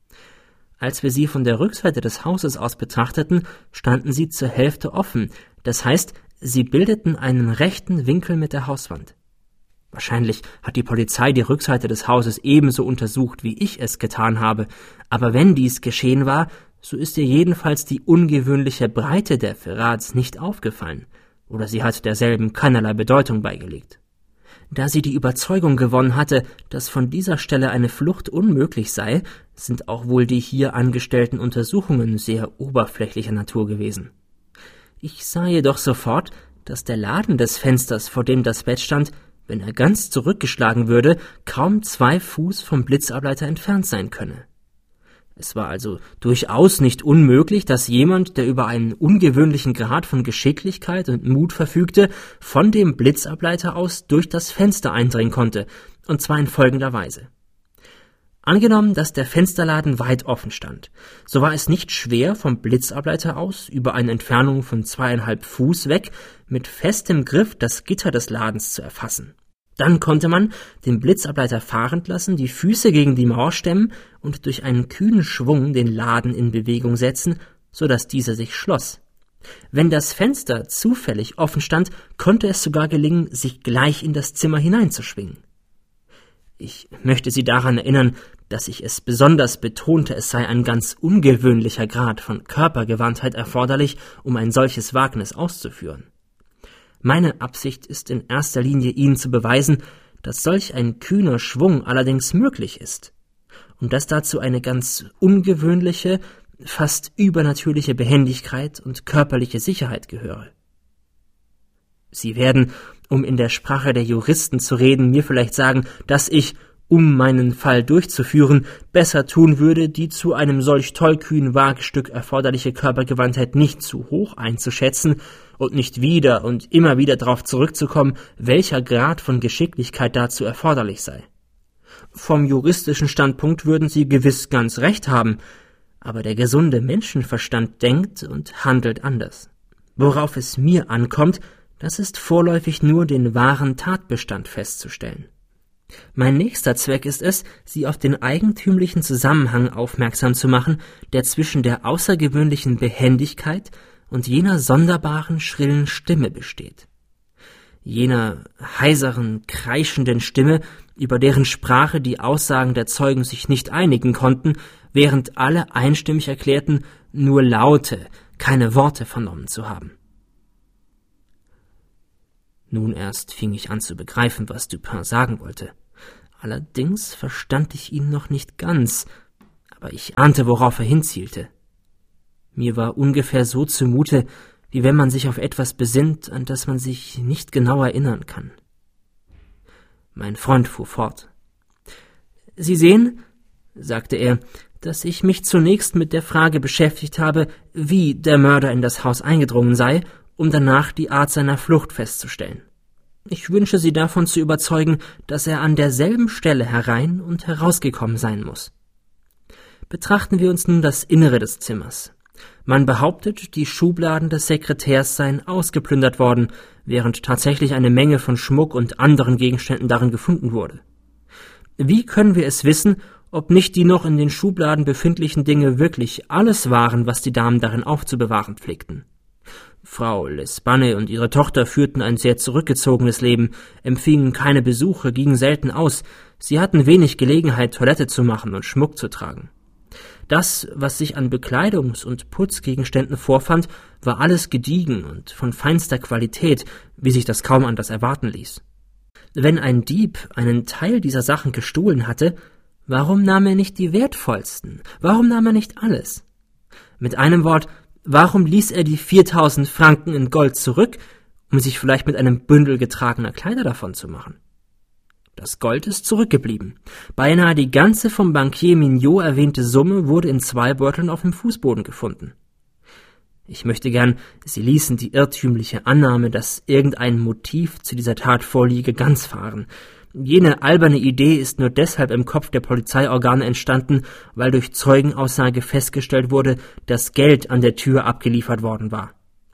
Als wir sie von der Rückseite des Hauses aus betrachteten, standen sie zur Hälfte offen, das heißt, sie bildeten einen rechten Winkel mit der Hauswand. Wahrscheinlich hat die Polizei die Rückseite des Hauses ebenso untersucht, wie ich es getan habe, aber wenn dies geschehen war, so ist ihr jedenfalls die ungewöhnliche Breite der Ferrades nicht aufgefallen, oder sie hat derselben keinerlei Bedeutung beigelegt. Da sie die Überzeugung gewonnen hatte, dass von dieser Stelle eine Flucht unmöglich sei, sind auch wohl die hier angestellten Untersuchungen sehr oberflächlicher Natur gewesen. Ich sah jedoch sofort, dass der Laden des Fensters, vor dem das Bett stand, wenn er ganz zurückgeschlagen würde, kaum zwei Fuß vom Blitzableiter entfernt sein könne. Es war also durchaus nicht unmöglich, dass jemand, der über einen ungewöhnlichen Grad von Geschicklichkeit und Mut verfügte, von dem Blitzableiter aus durch das Fenster eindringen konnte, und zwar in folgender Weise. Angenommen, dass der Fensterladen weit offen stand, so war es nicht schwer, vom Blitzableiter aus über eine Entfernung von zweieinhalb Fuß weg mit festem Griff das Gitter des Ladens zu erfassen. Dann konnte man den Blitzableiter fahrend lassen, die Füße gegen die Mauer stemmen und durch einen kühnen Schwung den Laden in Bewegung setzen, so dass dieser sich schloss. Wenn das Fenster zufällig offen stand, konnte es sogar gelingen, sich gleich in das Zimmer hineinzuschwingen. Ich möchte Sie daran erinnern, dass ich es besonders betonte, es sei ein ganz ungewöhnlicher Grad von Körpergewandtheit erforderlich, um ein solches Wagnis auszuführen. Meine Absicht ist in erster Linie, Ihnen zu beweisen, dass solch ein kühner Schwung allerdings möglich ist und dass dazu eine ganz ungewöhnliche, fast übernatürliche Behendigkeit und körperliche Sicherheit gehöre. Sie werden, um in der Sprache der Juristen zu reden, mir vielleicht sagen, dass ich, um meinen Fall durchzuführen, besser tun würde, die zu einem solch tollkühnen Wagestück erforderliche Körpergewandtheit nicht zu hoch einzuschätzen und nicht wieder und immer wieder darauf zurückzukommen, welcher Grad von Geschicklichkeit dazu erforderlich sei. Vom juristischen Standpunkt würden Sie gewiss ganz recht haben, aber der gesunde Menschenverstand denkt und handelt anders. Worauf es mir ankommt, das ist vorläufig nur den wahren Tatbestand festzustellen. Mein nächster Zweck ist es, Sie auf den eigentümlichen Zusammenhang aufmerksam zu machen, der zwischen der außergewöhnlichen Behendigkeit und jener sonderbaren, schrillen Stimme besteht. Jener heiseren, kreischenden Stimme, über deren Sprache die Aussagen der Zeugen sich nicht einigen konnten, während alle einstimmig erklärten, nur Laute, keine Worte vernommen zu haben. Nun erst fing ich an zu begreifen, was Dupin sagen wollte. Allerdings verstand ich ihn noch nicht ganz, aber ich ahnte, worauf er hinzielte. Mir war ungefähr so zumute, wie wenn man sich auf etwas besinnt, an das man sich nicht genau erinnern kann. Mein Freund fuhr fort. »Sie sehen«, sagte er, »dass ich mich zunächst mit der Frage beschäftigt habe, wie der Mörder in das Haus eingedrungen sei, um danach die Art seiner Flucht festzustellen. Ich wünsche Sie davon zu überzeugen, dass er an derselben Stelle herein und herausgekommen sein muss. Betrachten wir uns nun das Innere des Zimmers. Man behauptet, die Schubladen des Sekretärs seien ausgeplündert worden, während tatsächlich eine Menge von Schmuck und anderen Gegenständen darin gefunden wurde. Wie können wir es wissen, ob nicht die noch in den Schubladen befindlichen Dinge wirklich alles waren, was die Damen darin aufzubewahren pflegten? Frau L'Espanne und ihre Tochter führten ein sehr zurückgezogenes Leben, empfingen keine Besuche, gingen selten aus, sie hatten wenig Gelegenheit, Toilette zu machen und Schmuck zu tragen. Das, was sich an Bekleidungs- und Putzgegenständen vorfand, war alles gediegen und von feinster Qualität, wie sich das kaum anders erwarten ließ. Wenn ein Dieb einen Teil dieser Sachen gestohlen hatte, warum nahm er nicht die wertvollsten? Warum nahm er nicht alles? Mit einem Wort, warum ließ er die viertausend Franken in Gold zurück, um sich vielleicht mit einem Bündel getragener Kleider davon zu machen? Das Gold ist zurückgeblieben. Beinahe die ganze vom Bankier Mignot erwähnte Summe wurde in zwei Beuteln auf dem Fußboden gefunden. Ich möchte gern, Sie ließen die irrtümliche Annahme, dass irgendein Motiv zu dieser Tat vorliege, ganz fahren. Jene alberne Idee ist nur deshalb im Kopf der Polizeiorgane entstanden, weil durch Zeugenaussage festgestellt wurde, dass Geld an der Tür abgeliefert worden war.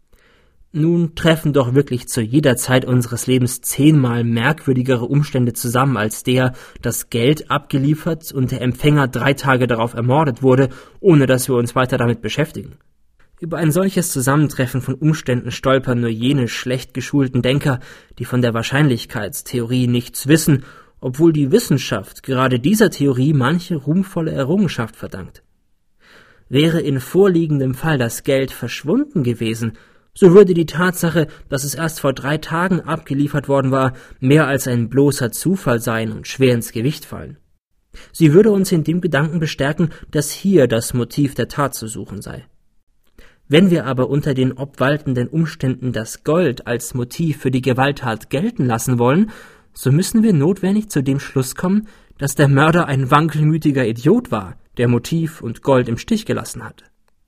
Nun treffen doch wirklich zu jeder Zeit unseres Lebens zehnmal merkwürdigere Umstände zusammen als der, dass Geld abgeliefert und der Empfänger drei Tage darauf ermordet wurde, ohne dass wir uns weiter damit beschäftigen. Über ein solches Zusammentreffen von Umständen stolpern nur jene schlecht geschulten Denker, die von der Wahrscheinlichkeitstheorie nichts wissen, obwohl die Wissenschaft gerade dieser Theorie manche ruhmvolle Errungenschaft verdankt. Wäre in vorliegendem Fall das Geld verschwunden gewesen, so würde die Tatsache, dass es erst vor drei Tagen abgeliefert worden war, mehr als ein bloßer Zufall sein und schwer ins Gewicht fallen. Sie würde uns in dem Gedanken bestärken, dass hier das Motiv der Tat zu suchen sei. Wenn wir aber unter den obwaltenden Umständen das Gold als Motiv für die Gewalttat gelten lassen wollen, so müssen wir notwendig zu dem Schluss kommen, dass der Mörder ein wankelmütiger Idiot war, der Motiv und Gold im Stich gelassen hatte.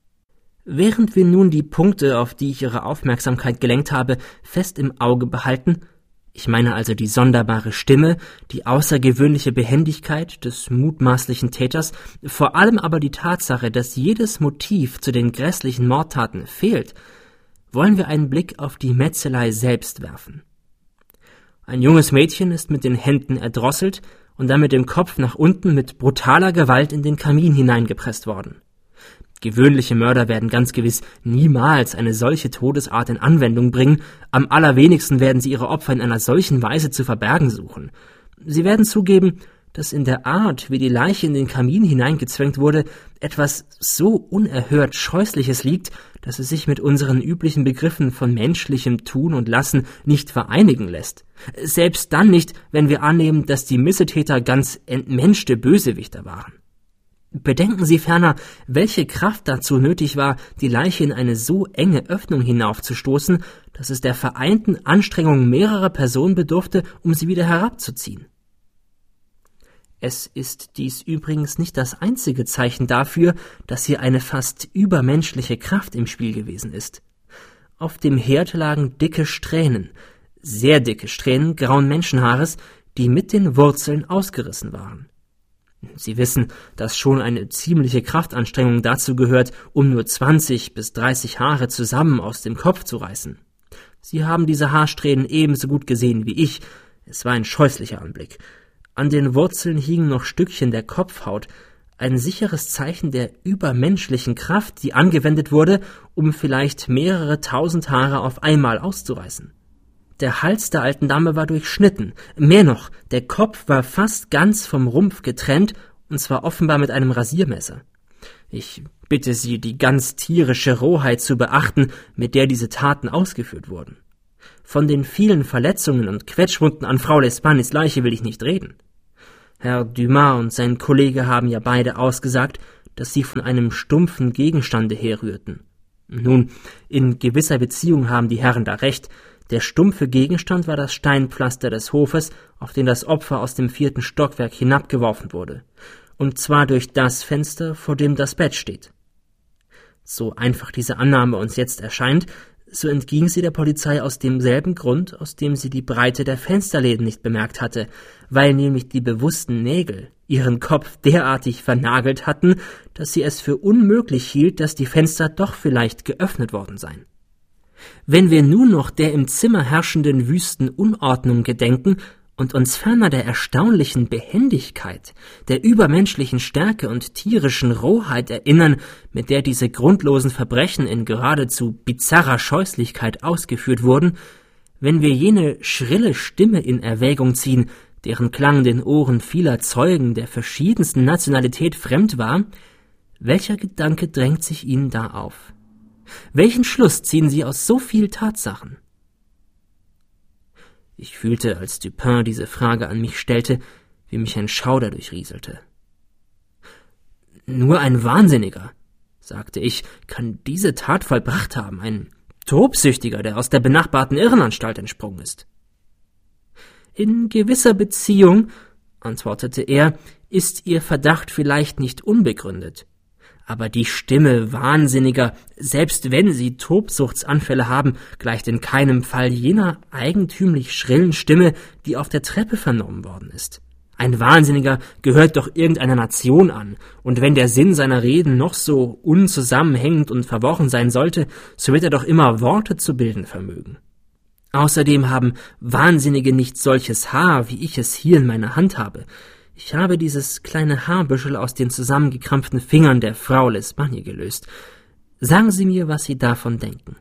Während wir nun die Punkte, auf die ich Ihre Aufmerksamkeit gelenkt habe, fest im Auge behalten, ich meine also die sonderbare Stimme, die außergewöhnliche Behendigkeit des mutmaßlichen Täters, vor allem aber die Tatsache, dass jedes Motiv zu den grässlichen Mordtaten fehlt, wollen wir einen Blick auf die Metzelei selbst werfen. Ein junges Mädchen ist mit den Händen erdrosselt und dann mit dem Kopf nach unten mit brutaler Gewalt in den Kamin hineingepresst worden. Gewöhnliche Mörder werden ganz gewiss niemals eine solche Todesart in Anwendung bringen, am allerwenigsten werden sie ihre Opfer in einer solchen Weise zu verbergen suchen. Sie werden zugeben, dass in der Art, wie die Leiche in den Kamin hineingezwängt wurde, etwas so unerhört Scheußliches liegt, dass es sich mit unseren üblichen Begriffen von menschlichem Tun und Lassen nicht vereinigen lässt. Selbst dann nicht, wenn wir annehmen, dass die Missetäter ganz entmenschte Bösewichter waren. Bedenken Sie ferner, welche Kraft dazu nötig war, die Leiche in eine so enge Öffnung hinaufzustoßen, dass es der vereinten Anstrengung mehrerer Personen bedurfte, um sie wieder herabzuziehen. Es ist dies übrigens nicht das einzige Zeichen dafür, dass hier eine fast übermenschliche Kraft im Spiel gewesen ist. Auf dem Herd lagen dicke Strähnen, sehr dicke Strähnen grauen Menschenhaares, die mit den Wurzeln ausgerissen waren. Sie wissen, dass schon eine ziemliche Kraftanstrengung dazu gehört, um nur zwanzig bis dreißig Haare zusammen aus dem Kopf zu reißen. Sie haben diese Haarsträhnen ebenso gut gesehen wie ich. Es war ein scheußlicher Anblick. An den Wurzeln hingen noch Stückchen der Kopfhaut, ein sicheres Zeichen der übermenschlichen Kraft, die angewendet wurde, um vielleicht mehrere tausend Haare auf einmal auszureißen. Der Hals der alten Dame war durchschnitten. Mehr noch, der Kopf war fast ganz vom Rumpf getrennt, und zwar offenbar mit einem Rasiermesser. Ich bitte Sie, die ganz tierische Rohheit zu beachten, mit der diese Taten ausgeführt wurden. Von den vielen Verletzungen und Quetschwunden an Frau L'Espagnes Leiche will ich nicht reden. Herr Dumas und sein Kollege haben ja beide ausgesagt, dass sie von einem stumpfen Gegenstande herrührten. Nun, in gewisser Beziehung haben die Herren da recht. Der stumpfe Gegenstand war das Steinpflaster des Hofes, auf den das Opfer aus dem vierten Stockwerk hinabgeworfen wurde, und zwar durch das Fenster, vor dem das Bett steht. So einfach diese Annahme uns jetzt erscheint, so entging sie der Polizei aus demselben Grund, aus dem sie die Breite der Fensterläden nicht bemerkt hatte, weil nämlich die bewussten Nägel ihren Kopf derartig vernagelt hatten, dass sie es für unmöglich hielt, dass die Fenster doch vielleicht geöffnet worden seien. Wenn wir nun noch der im Zimmer herrschenden wüsten Unordnung gedenken und uns ferner der erstaunlichen Behendigkeit, der übermenschlichen Stärke und tierischen Rohheit erinnern, mit der diese grundlosen Verbrechen in geradezu bizarrer Scheußlichkeit ausgeführt wurden, wenn wir jene schrille Stimme in Erwägung ziehen, deren Klang den Ohren vieler Zeugen der verschiedensten Nationalität fremd war, welcher Gedanke drängt sich ihnen da auf? Welchen Schluss ziehen sie aus so viel Tatsachen? Ich fühlte, als Dupin diese Frage an mich stellte, wie mich ein Schauder durchrieselte. »Nur ein Wahnsinniger«, sagte ich, »kann diese Tat vollbracht haben, ein Tobsüchtiger, der aus der benachbarten Irrenanstalt entsprungen ist.« »In gewisser Beziehung«, antwortete er, »ist Ihr Verdacht vielleicht nicht unbegründet. Aber die Stimme Wahnsinniger, selbst wenn sie Tobsuchtsanfälle haben, gleicht in keinem Fall jener eigentümlich schrillen Stimme, die auf der Treppe vernommen worden ist. Ein Wahnsinniger gehört doch irgendeiner Nation an, und wenn der Sinn seiner Reden noch so unzusammenhängend und verworren sein sollte, so wird er doch immer Worte zu bilden vermögen. Außerdem haben Wahnsinnige nicht solches Haar, wie ich es hier in meiner Hand habe. Ich habe dieses kleine Haarbüschel aus den zusammengekrampften Fingern der Frau L'Espagne gelöst. Sagen Sie mir, was Sie davon denken.«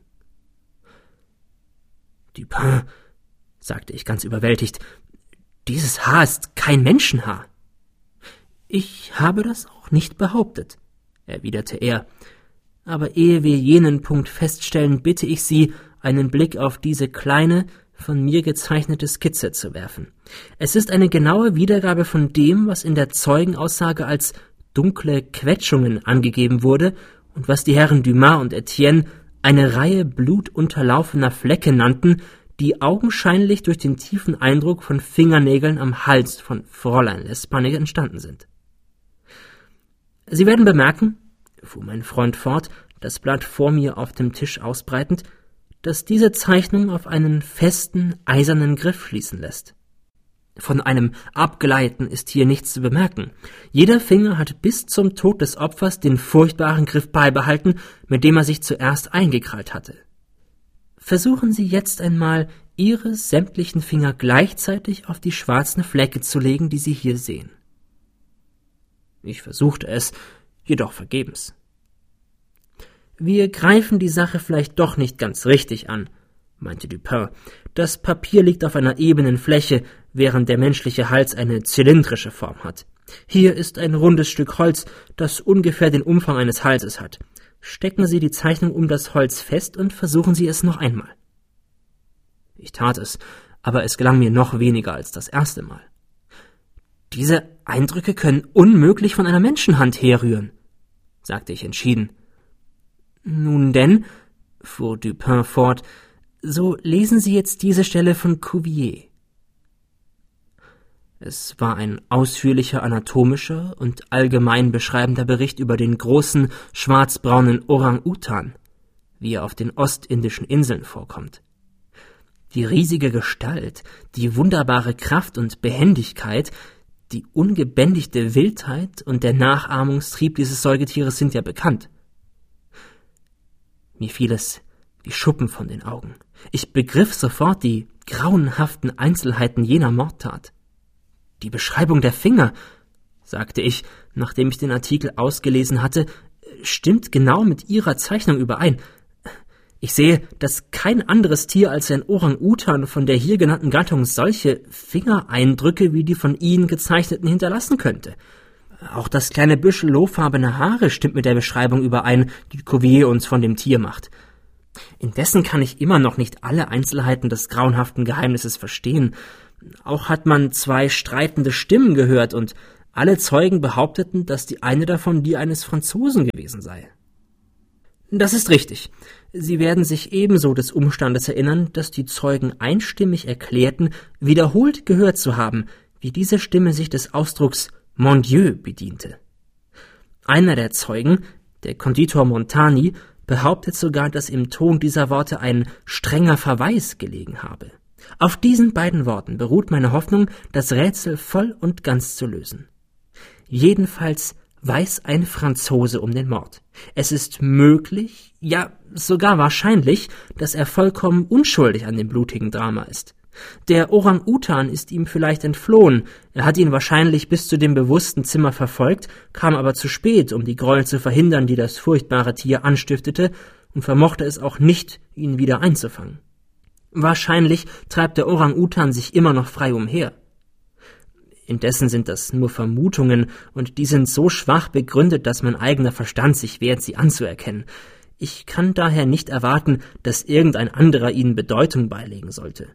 »Dupin«, sagte ich ganz überwältigt, »dieses Haar ist kein Menschenhaar.« »Ich habe das auch nicht behauptet«, erwiderte er, »aber ehe wir jenen Punkt feststellen, bitte ich Sie, einen Blick auf diese kleine, von mir gezeichnete Skizze zu werfen. Es ist eine genaue Wiedergabe von dem, was in der Zeugenaussage als dunkle Quetschungen angegeben wurde und was die Herren Dumas und Etienne eine Reihe blutunterlaufener Flecke nannten, die augenscheinlich durch den tiefen Eindruck von Fingernägeln am Hals von Fräulein L'Espagne entstanden sind. Sie werden bemerken«, fuhr mein Freund fort, das Blatt vor mir auf dem Tisch ausbreitend, dass diese Zeichnung auf einen festen, eisernen Griff schließen lässt. Von einem Abgleiten ist hier nichts zu bemerken. Jeder Finger hat bis zum Tod des Opfers den furchtbaren Griff beibehalten, mit dem er sich zuerst eingekrallt hatte. Versuchen Sie jetzt einmal, Ihre sämtlichen Finger gleichzeitig auf die schwarzen Flecke zu legen, die Sie hier sehen. Ich versuchte es, jedoch vergebens. »Wir greifen die Sache vielleicht doch nicht ganz richtig an«, meinte Dupin. »Das Papier liegt auf einer ebenen Fläche, während der menschliche Hals eine zylindrische Form hat. Hier ist ein rundes Stück Holz, das ungefähr den Umfang eines Halses hat. Stecken Sie die Zeichnung um das Holz fest und versuchen Sie es noch einmal.« Ich tat es, aber es gelang mir noch weniger als das erste Mal. »Diese Eindrücke können unmöglich von einer Menschenhand herrühren«, sagte ich entschieden. »Nun denn«, fuhr Dupin fort, »so lesen Sie jetzt diese Stelle von Cuvier.« Es war ein ausführlicher anatomischer und allgemein beschreibender Bericht über den großen, schwarzbraunen Orang-Utan, wie er auf den ostindischen Inseln vorkommt. Die riesige Gestalt, die wunderbare Kraft und Behendigkeit, die ungebändigte Wildheit und der Nachahmungstrieb dieses Säugetieres sind ja bekannt. Mir fiel es wie Schuppen von den Augen. Ich begriff sofort die grauenhaften Einzelheiten jener Mordtat. »Die Beschreibung der Finger«, sagte ich, nachdem ich den Artikel ausgelesen hatte, »stimmt genau mit Ihrer Zeichnung überein. Ich sehe, dass kein anderes Tier als ein Orang-Utan von der hier genannten Gattung solche Fingereindrücke wie die von Ihnen gezeichneten hinterlassen könnte. Auch das kleine Büschel lohfarbener Haare stimmt mit der Beschreibung überein, die Cuvier uns von dem Tier macht. Indessen kann ich immer noch nicht alle Einzelheiten des grauenhaften Geheimnisses verstehen. Auch hat man zwei streitende Stimmen gehört, und alle Zeugen behaupteten, dass die eine davon die eines Franzosen gewesen sei. Das ist richtig. Sie werden sich ebenso des Umstandes erinnern, dass die Zeugen einstimmig erklärten, wiederholt gehört zu haben, wie diese Stimme sich des Ausdrucks »Mon Dieu« bediente. Einer der Zeugen, der Konditor Montani, behauptet sogar, dass im Ton dieser Worte ein strenger Verweis gelegen habe. Auf diesen beiden Worten beruht meine Hoffnung, das Rätsel voll und ganz zu lösen. Jedenfalls weiß ein Franzose um den Mord. Es ist möglich, ja sogar wahrscheinlich, dass er vollkommen unschuldig an dem blutigen Drama ist. Der Orang-Utan ist ihm vielleicht entflohen, er hat ihn wahrscheinlich bis zu dem bewussten Zimmer verfolgt, kam aber zu spät, um die Gräuel zu verhindern, die das furchtbare Tier anstiftete, und vermochte es auch nicht, ihn wieder einzufangen. Wahrscheinlich treibt der Orang-Utan sich immer noch frei umher. Indessen sind das nur Vermutungen, und die sind so schwach begründet, dass mein eigener Verstand sich wehrt, sie anzuerkennen. Ich kann daher nicht erwarten, dass irgendein anderer ihnen Bedeutung beilegen sollte.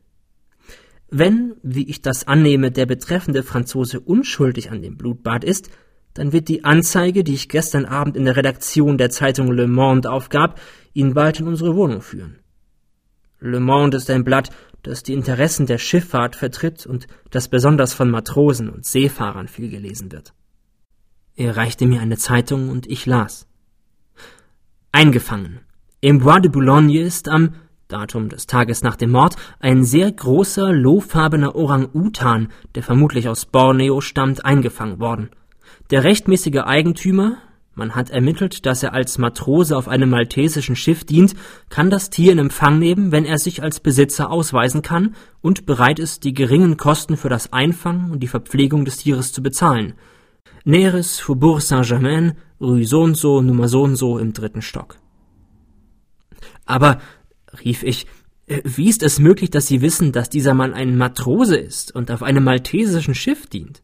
Wenn, wie ich das annehme, der betreffende Franzose unschuldig an dem Blutbad ist, dann wird die Anzeige, die ich gestern Abend in der Redaktion der Zeitung Le Monde aufgab, ihn bald in unsere Wohnung führen. Le Monde ist ein Blatt, das die Interessen der Schifffahrt vertritt und das besonders von Matrosen und Seefahrern viel gelesen wird. Er reichte mir eine Zeitung und ich las. Eingefangen. Im Bois de Boulogne ist am Datum des Tages nach dem Mord ein sehr großer, lohfarbener Orang-Utan, der vermutlich aus Borneo stammt, eingefangen worden. Der rechtmäßige Eigentümer, man hat ermittelt, dass er als Matrose auf einem maltesischen Schiff dient, kann das Tier in Empfang nehmen, wenn er sich als Besitzer ausweisen kann und bereit ist, die geringen Kosten für das Einfangen und die Verpflegung des Tieres zu bezahlen. Näheres Faubourg Saint-Germain, Rue so-und-so, Nummer so-und-so im dritten Stock. Aber, rief ich, wie ist es möglich, dass Sie wissen, dass dieser Mann ein Matrose ist und auf einem maltesischen Schiff dient?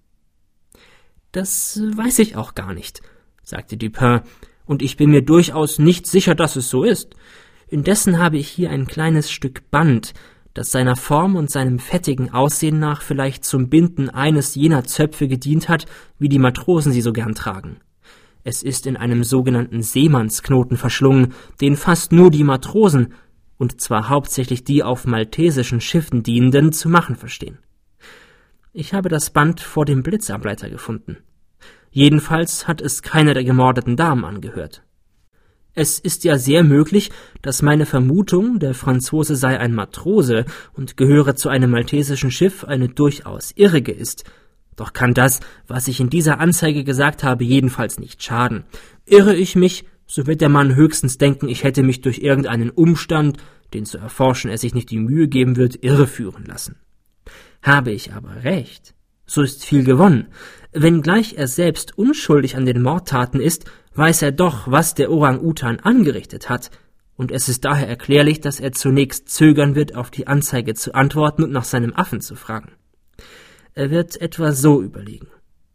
Das weiß ich auch gar nicht, sagte Dupin, und ich bin mir durchaus nicht sicher, dass es so ist. Indessen habe ich hier ein kleines Stück Band, das seiner Form und seinem fettigen Aussehen nach vielleicht zum Binden eines jener Zöpfe gedient hat, wie die Matrosen sie so gern tragen. Es ist in einem sogenannten Seemannsknoten verschlungen, den fast nur die Matrosen, und zwar hauptsächlich die auf maltesischen Schiffen dienenden, zu machen verstehen. Ich habe das Band vor dem Blitzableiter gefunden. Jedenfalls hat es keiner der gemordeten Damen angehört. Es ist ja sehr möglich, dass meine Vermutung, der Franzose sei ein Matrose und gehöre zu einem maltesischen Schiff, eine durchaus irrige ist. Doch kann das, was ich in dieser Anzeige gesagt habe, jedenfalls nicht schaden. Irre ich mich, so wird der Mann höchstens denken, ich hätte mich durch irgendeinen Umstand, den zu erforschen er sich nicht die Mühe geben wird, irreführen lassen. Habe ich aber recht, so ist viel gewonnen. Wenngleich er selbst unschuldig an den Mordtaten ist, weiß er doch, was der Orang-Utan angerichtet hat, und es ist daher erklärlich, dass er zunächst zögern wird, auf die Anzeige zu antworten und nach seinem Affen zu fragen. Er wird etwa so überlegen.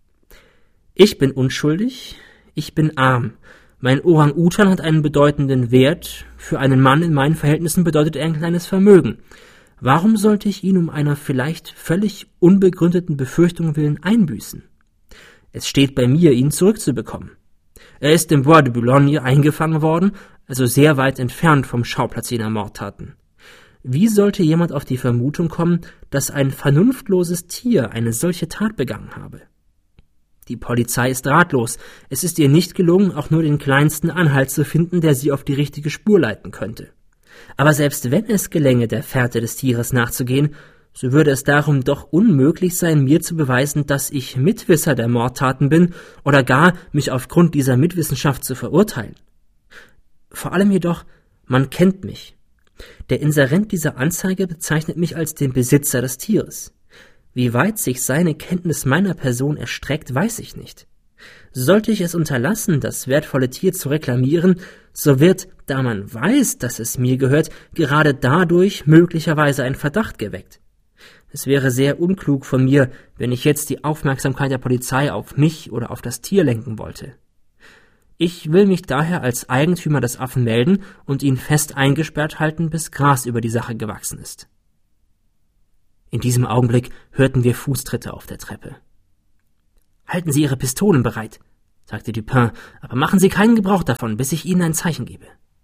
Ich bin unschuldig, ich bin arm, mein Orang-Utan hat einen bedeutenden Wert, für einen Mann in meinen Verhältnissen bedeutet er ein kleines Vermögen. Warum sollte ich ihn um einer vielleicht völlig unbegründeten Befürchtung willen einbüßen? Es steht bei mir, ihn zurückzubekommen. Er ist im Bois de Boulogne eingefangen worden, also sehr weit entfernt vom Schauplatz jener Mordtaten. Wie sollte jemand auf die Vermutung kommen, dass ein vernunftloses Tier eine solche Tat begangen habe? Die Polizei ist ratlos. Es ist ihr nicht gelungen, auch nur den kleinsten Anhalt zu finden, der sie auf die richtige Spur leiten könnte. Aber selbst wenn es gelänge, der Fährte des Tieres nachzugehen, so würde es darum doch unmöglich sein, mir zu beweisen, dass ich Mitwisser der Mordtaten bin oder gar mich aufgrund dieser Mitwissenschaft zu verurteilen. Vor allem jedoch, man kennt mich. Der Inserent dieser Anzeige bezeichnet mich als den Besitzer des Tieres. Wie weit sich seine Kenntnis meiner Person erstreckt, weiß ich nicht. Sollte ich es unterlassen, das wertvolle Tier zu reklamieren, so wird, da man weiß, dass es mir gehört, gerade dadurch möglicherweise ein Verdacht geweckt. Es wäre sehr unklug von mir, wenn ich jetzt die Aufmerksamkeit der Polizei auf mich oder auf das Tier lenken wollte. Ich will mich daher als Eigentümer des Affen melden und ihn fest eingesperrt halten, bis Gras über die Sache gewachsen ist. In diesem Augenblick hörten wir Fußtritte auf der Treppe. »Halten Sie Ihre Pistolen bereit«, sagte Dupin, »aber machen Sie keinen Gebrauch davon, bis ich Ihnen ein Zeichen gebe.«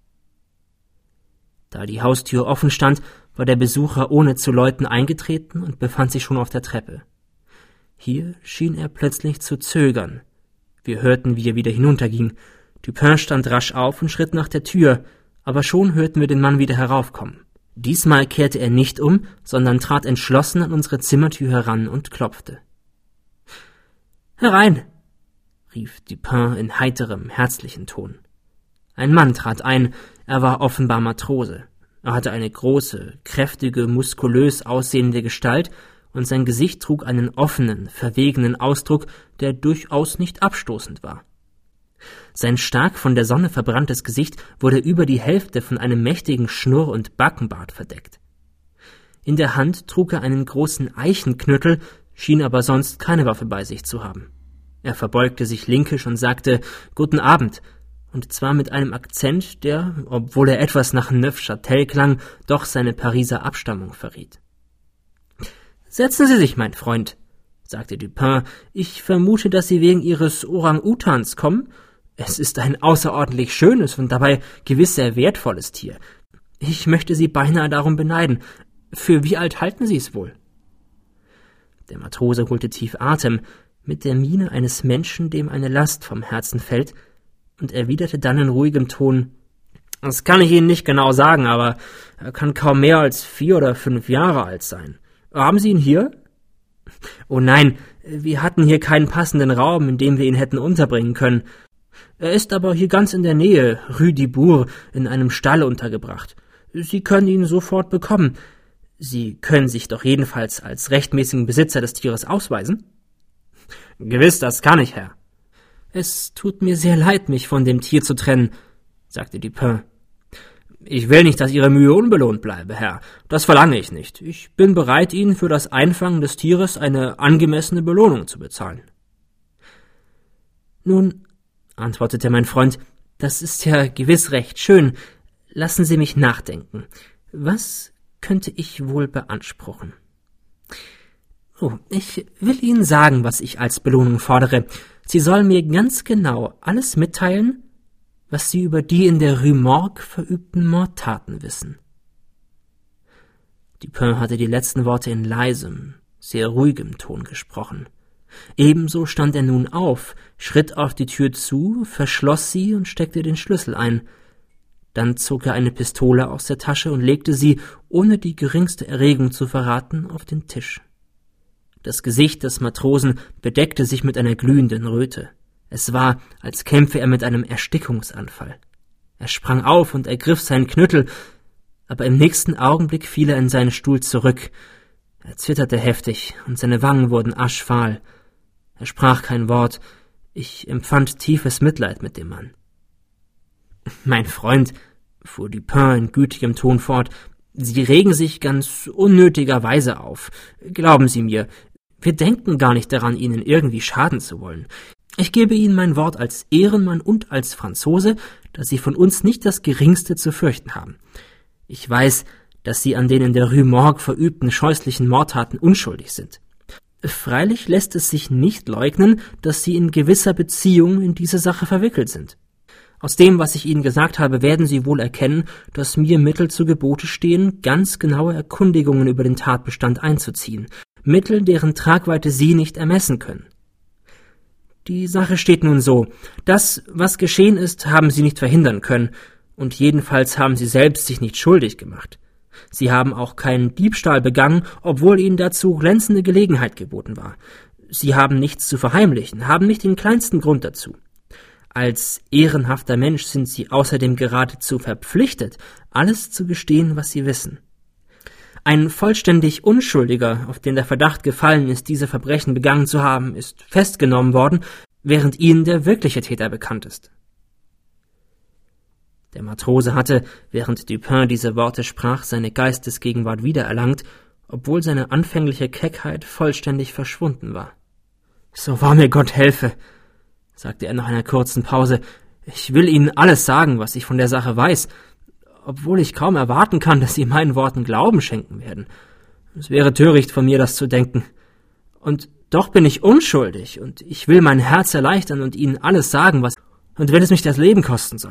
Da die Haustür offen stand, war der Besucher ohne zu läuten eingetreten und befand sich schon auf der Treppe. Hier schien er plötzlich zu zögern. Wir hörten, wie er wieder hinunterging. Dupin stand rasch auf und schritt nach der Tür, aber schon hörten wir den Mann wieder heraufkommen. Diesmal kehrte er nicht um, sondern trat entschlossen an unsere Zimmertür heran und klopfte. »Herein«, rief Dupin in heiterem, herzlichen Ton. Ein Mann trat ein, er war offenbar Matrose. Er hatte eine große, kräftige, muskulös aussehende Gestalt, und sein Gesicht trug einen offenen, verwegenen Ausdruck, der durchaus nicht abstoßend war. Sein stark von der Sonne verbranntes Gesicht wurde über die Hälfte von einem mächtigen Schnurr- und Backenbart verdeckt. In der Hand trug er einen großen Eichenknüttel, schien aber sonst keine Waffe bei sich zu haben. Er verbeugte sich linkisch und sagte »Guten Abend«, und zwar mit einem Akzent, der, obwohl er etwas nach Neufchâtel klang, doch seine Pariser Abstammung verriet. »Setzen Sie sich, mein Freund«, sagte Dupin, »ich vermute, dass Sie wegen Ihres Orang-Utans kommen. Es ist ein außerordentlich schönes und dabei gewiss sehr wertvolles Tier. Ich möchte Sie beinahe darum beneiden. Für wie alt halten Sie es wohl?« Der Matrose holte tief Atem, mit der Miene eines Menschen, dem eine Last vom Herzen fällt, und erwiderte dann in ruhigem Ton, »Das kann ich Ihnen nicht genau sagen, aber er kann kaum mehr als vier oder fünf Jahre alt sein. Haben Sie ihn hier?« »Oh nein, wir hatten hier keinen passenden Raum, in dem wir ihn hätten unterbringen können. Er ist aber hier ganz in der Nähe, Rue du Bourg, in einem Stall untergebracht. Sie können ihn sofort bekommen. Sie können sich doch jedenfalls als rechtmäßigen Besitzer des Tieres ausweisen?« »Gewiss, das kann ich, Herr.« »Es tut mir sehr leid, mich von dem Tier zu trennen«, sagte Dupin. »Ich will nicht, dass Ihre Mühe unbelohnt bleibe, Herr. Das verlange ich nicht. Ich bin bereit, Ihnen für das Einfangen des Tieres eine angemessene Belohnung zu bezahlen.« »Nun«, antwortete mein Freund, »das ist ja gewiss recht schön. Lassen Sie mich nachdenken. Was könnte ich wohl beanspruchen? Oh, ich will Ihnen sagen, was ich als Belohnung fordere. Sie sollen mir ganz genau alles mitteilen, was Sie über die in der Rue Morgue verübten Mordtaten wissen.« Dupin hatte die letzten Worte in leisem, sehr ruhigem Ton gesprochen. Ebenso stand er nun auf, schritt auf die Tür zu, verschloss sie und steckte den Schlüssel ein. Dann zog er eine Pistole aus der Tasche und legte sie, ohne die geringste Erregung zu verraten, auf den Tisch. Das Gesicht des Matrosen bedeckte sich mit einer glühenden Röte. Es war, als kämpfe er mit einem Erstickungsanfall. Er sprang auf und ergriff seinen Knüttel, aber im nächsten Augenblick fiel er in seinen Stuhl zurück. Er zitterte heftig, und seine Wangen wurden aschfahl. Er sprach kein Wort. Ich empfand tiefes Mitleid mit dem Mann. »Mein Freund«, fuhr Dupin in gütigem Ton fort, »Sie regen sich ganz unnötigerweise auf. Glauben Sie mir, wir denken gar nicht daran, Ihnen irgendwie schaden zu wollen. Ich gebe Ihnen mein Wort als Ehrenmann und als Franzose, dass Sie von uns nicht das Geringste zu fürchten haben. Ich weiß, dass Sie an den in der Rue Morgue verübten scheußlichen Mordtaten unschuldig sind. Freilich lässt es sich nicht leugnen, dass Sie in gewisser Beziehung in diese Sache verwickelt sind. Aus dem, was ich Ihnen gesagt habe, werden Sie wohl erkennen, dass mir Mittel zu Gebote stehen, ganz genaue Erkundigungen über den Tatbestand einzuziehen, Mittel, deren Tragweite Sie nicht ermessen können. Die Sache steht nun so: Das, was geschehen ist, haben Sie nicht verhindern können, und jedenfalls haben Sie selbst sich nicht schuldig gemacht. Sie haben auch keinen Diebstahl begangen, obwohl Ihnen dazu glänzende Gelegenheit geboten war. Sie haben nichts zu verheimlichen, haben nicht den kleinsten Grund dazu. Als ehrenhafter Mensch sind Sie außerdem geradezu verpflichtet, alles zu gestehen, was Sie wissen. Ein vollständig Unschuldiger, auf den der Verdacht gefallen ist, diese Verbrechen begangen zu haben, ist festgenommen worden, während Ihnen der wirkliche Täter bekannt ist.« Der Matrose hatte, während Dupin diese Worte sprach, seine Geistesgegenwart wiedererlangt, obwohl seine anfängliche Keckheit vollständig verschwunden war. »So wahr mir Gott helfe«, sagte er nach einer kurzen Pause, Ich will Ihnen alles sagen, was ich von der Sache weiß, obwohl ich kaum erwarten kann, dass Sie meinen Worten Glauben schenken werden. Es wäre töricht von mir, das zu denken. Und doch bin ich unschuldig, und ich will mein Herz erleichtern und Ihnen alles sagen, was, und wenn es mich das Leben kosten soll.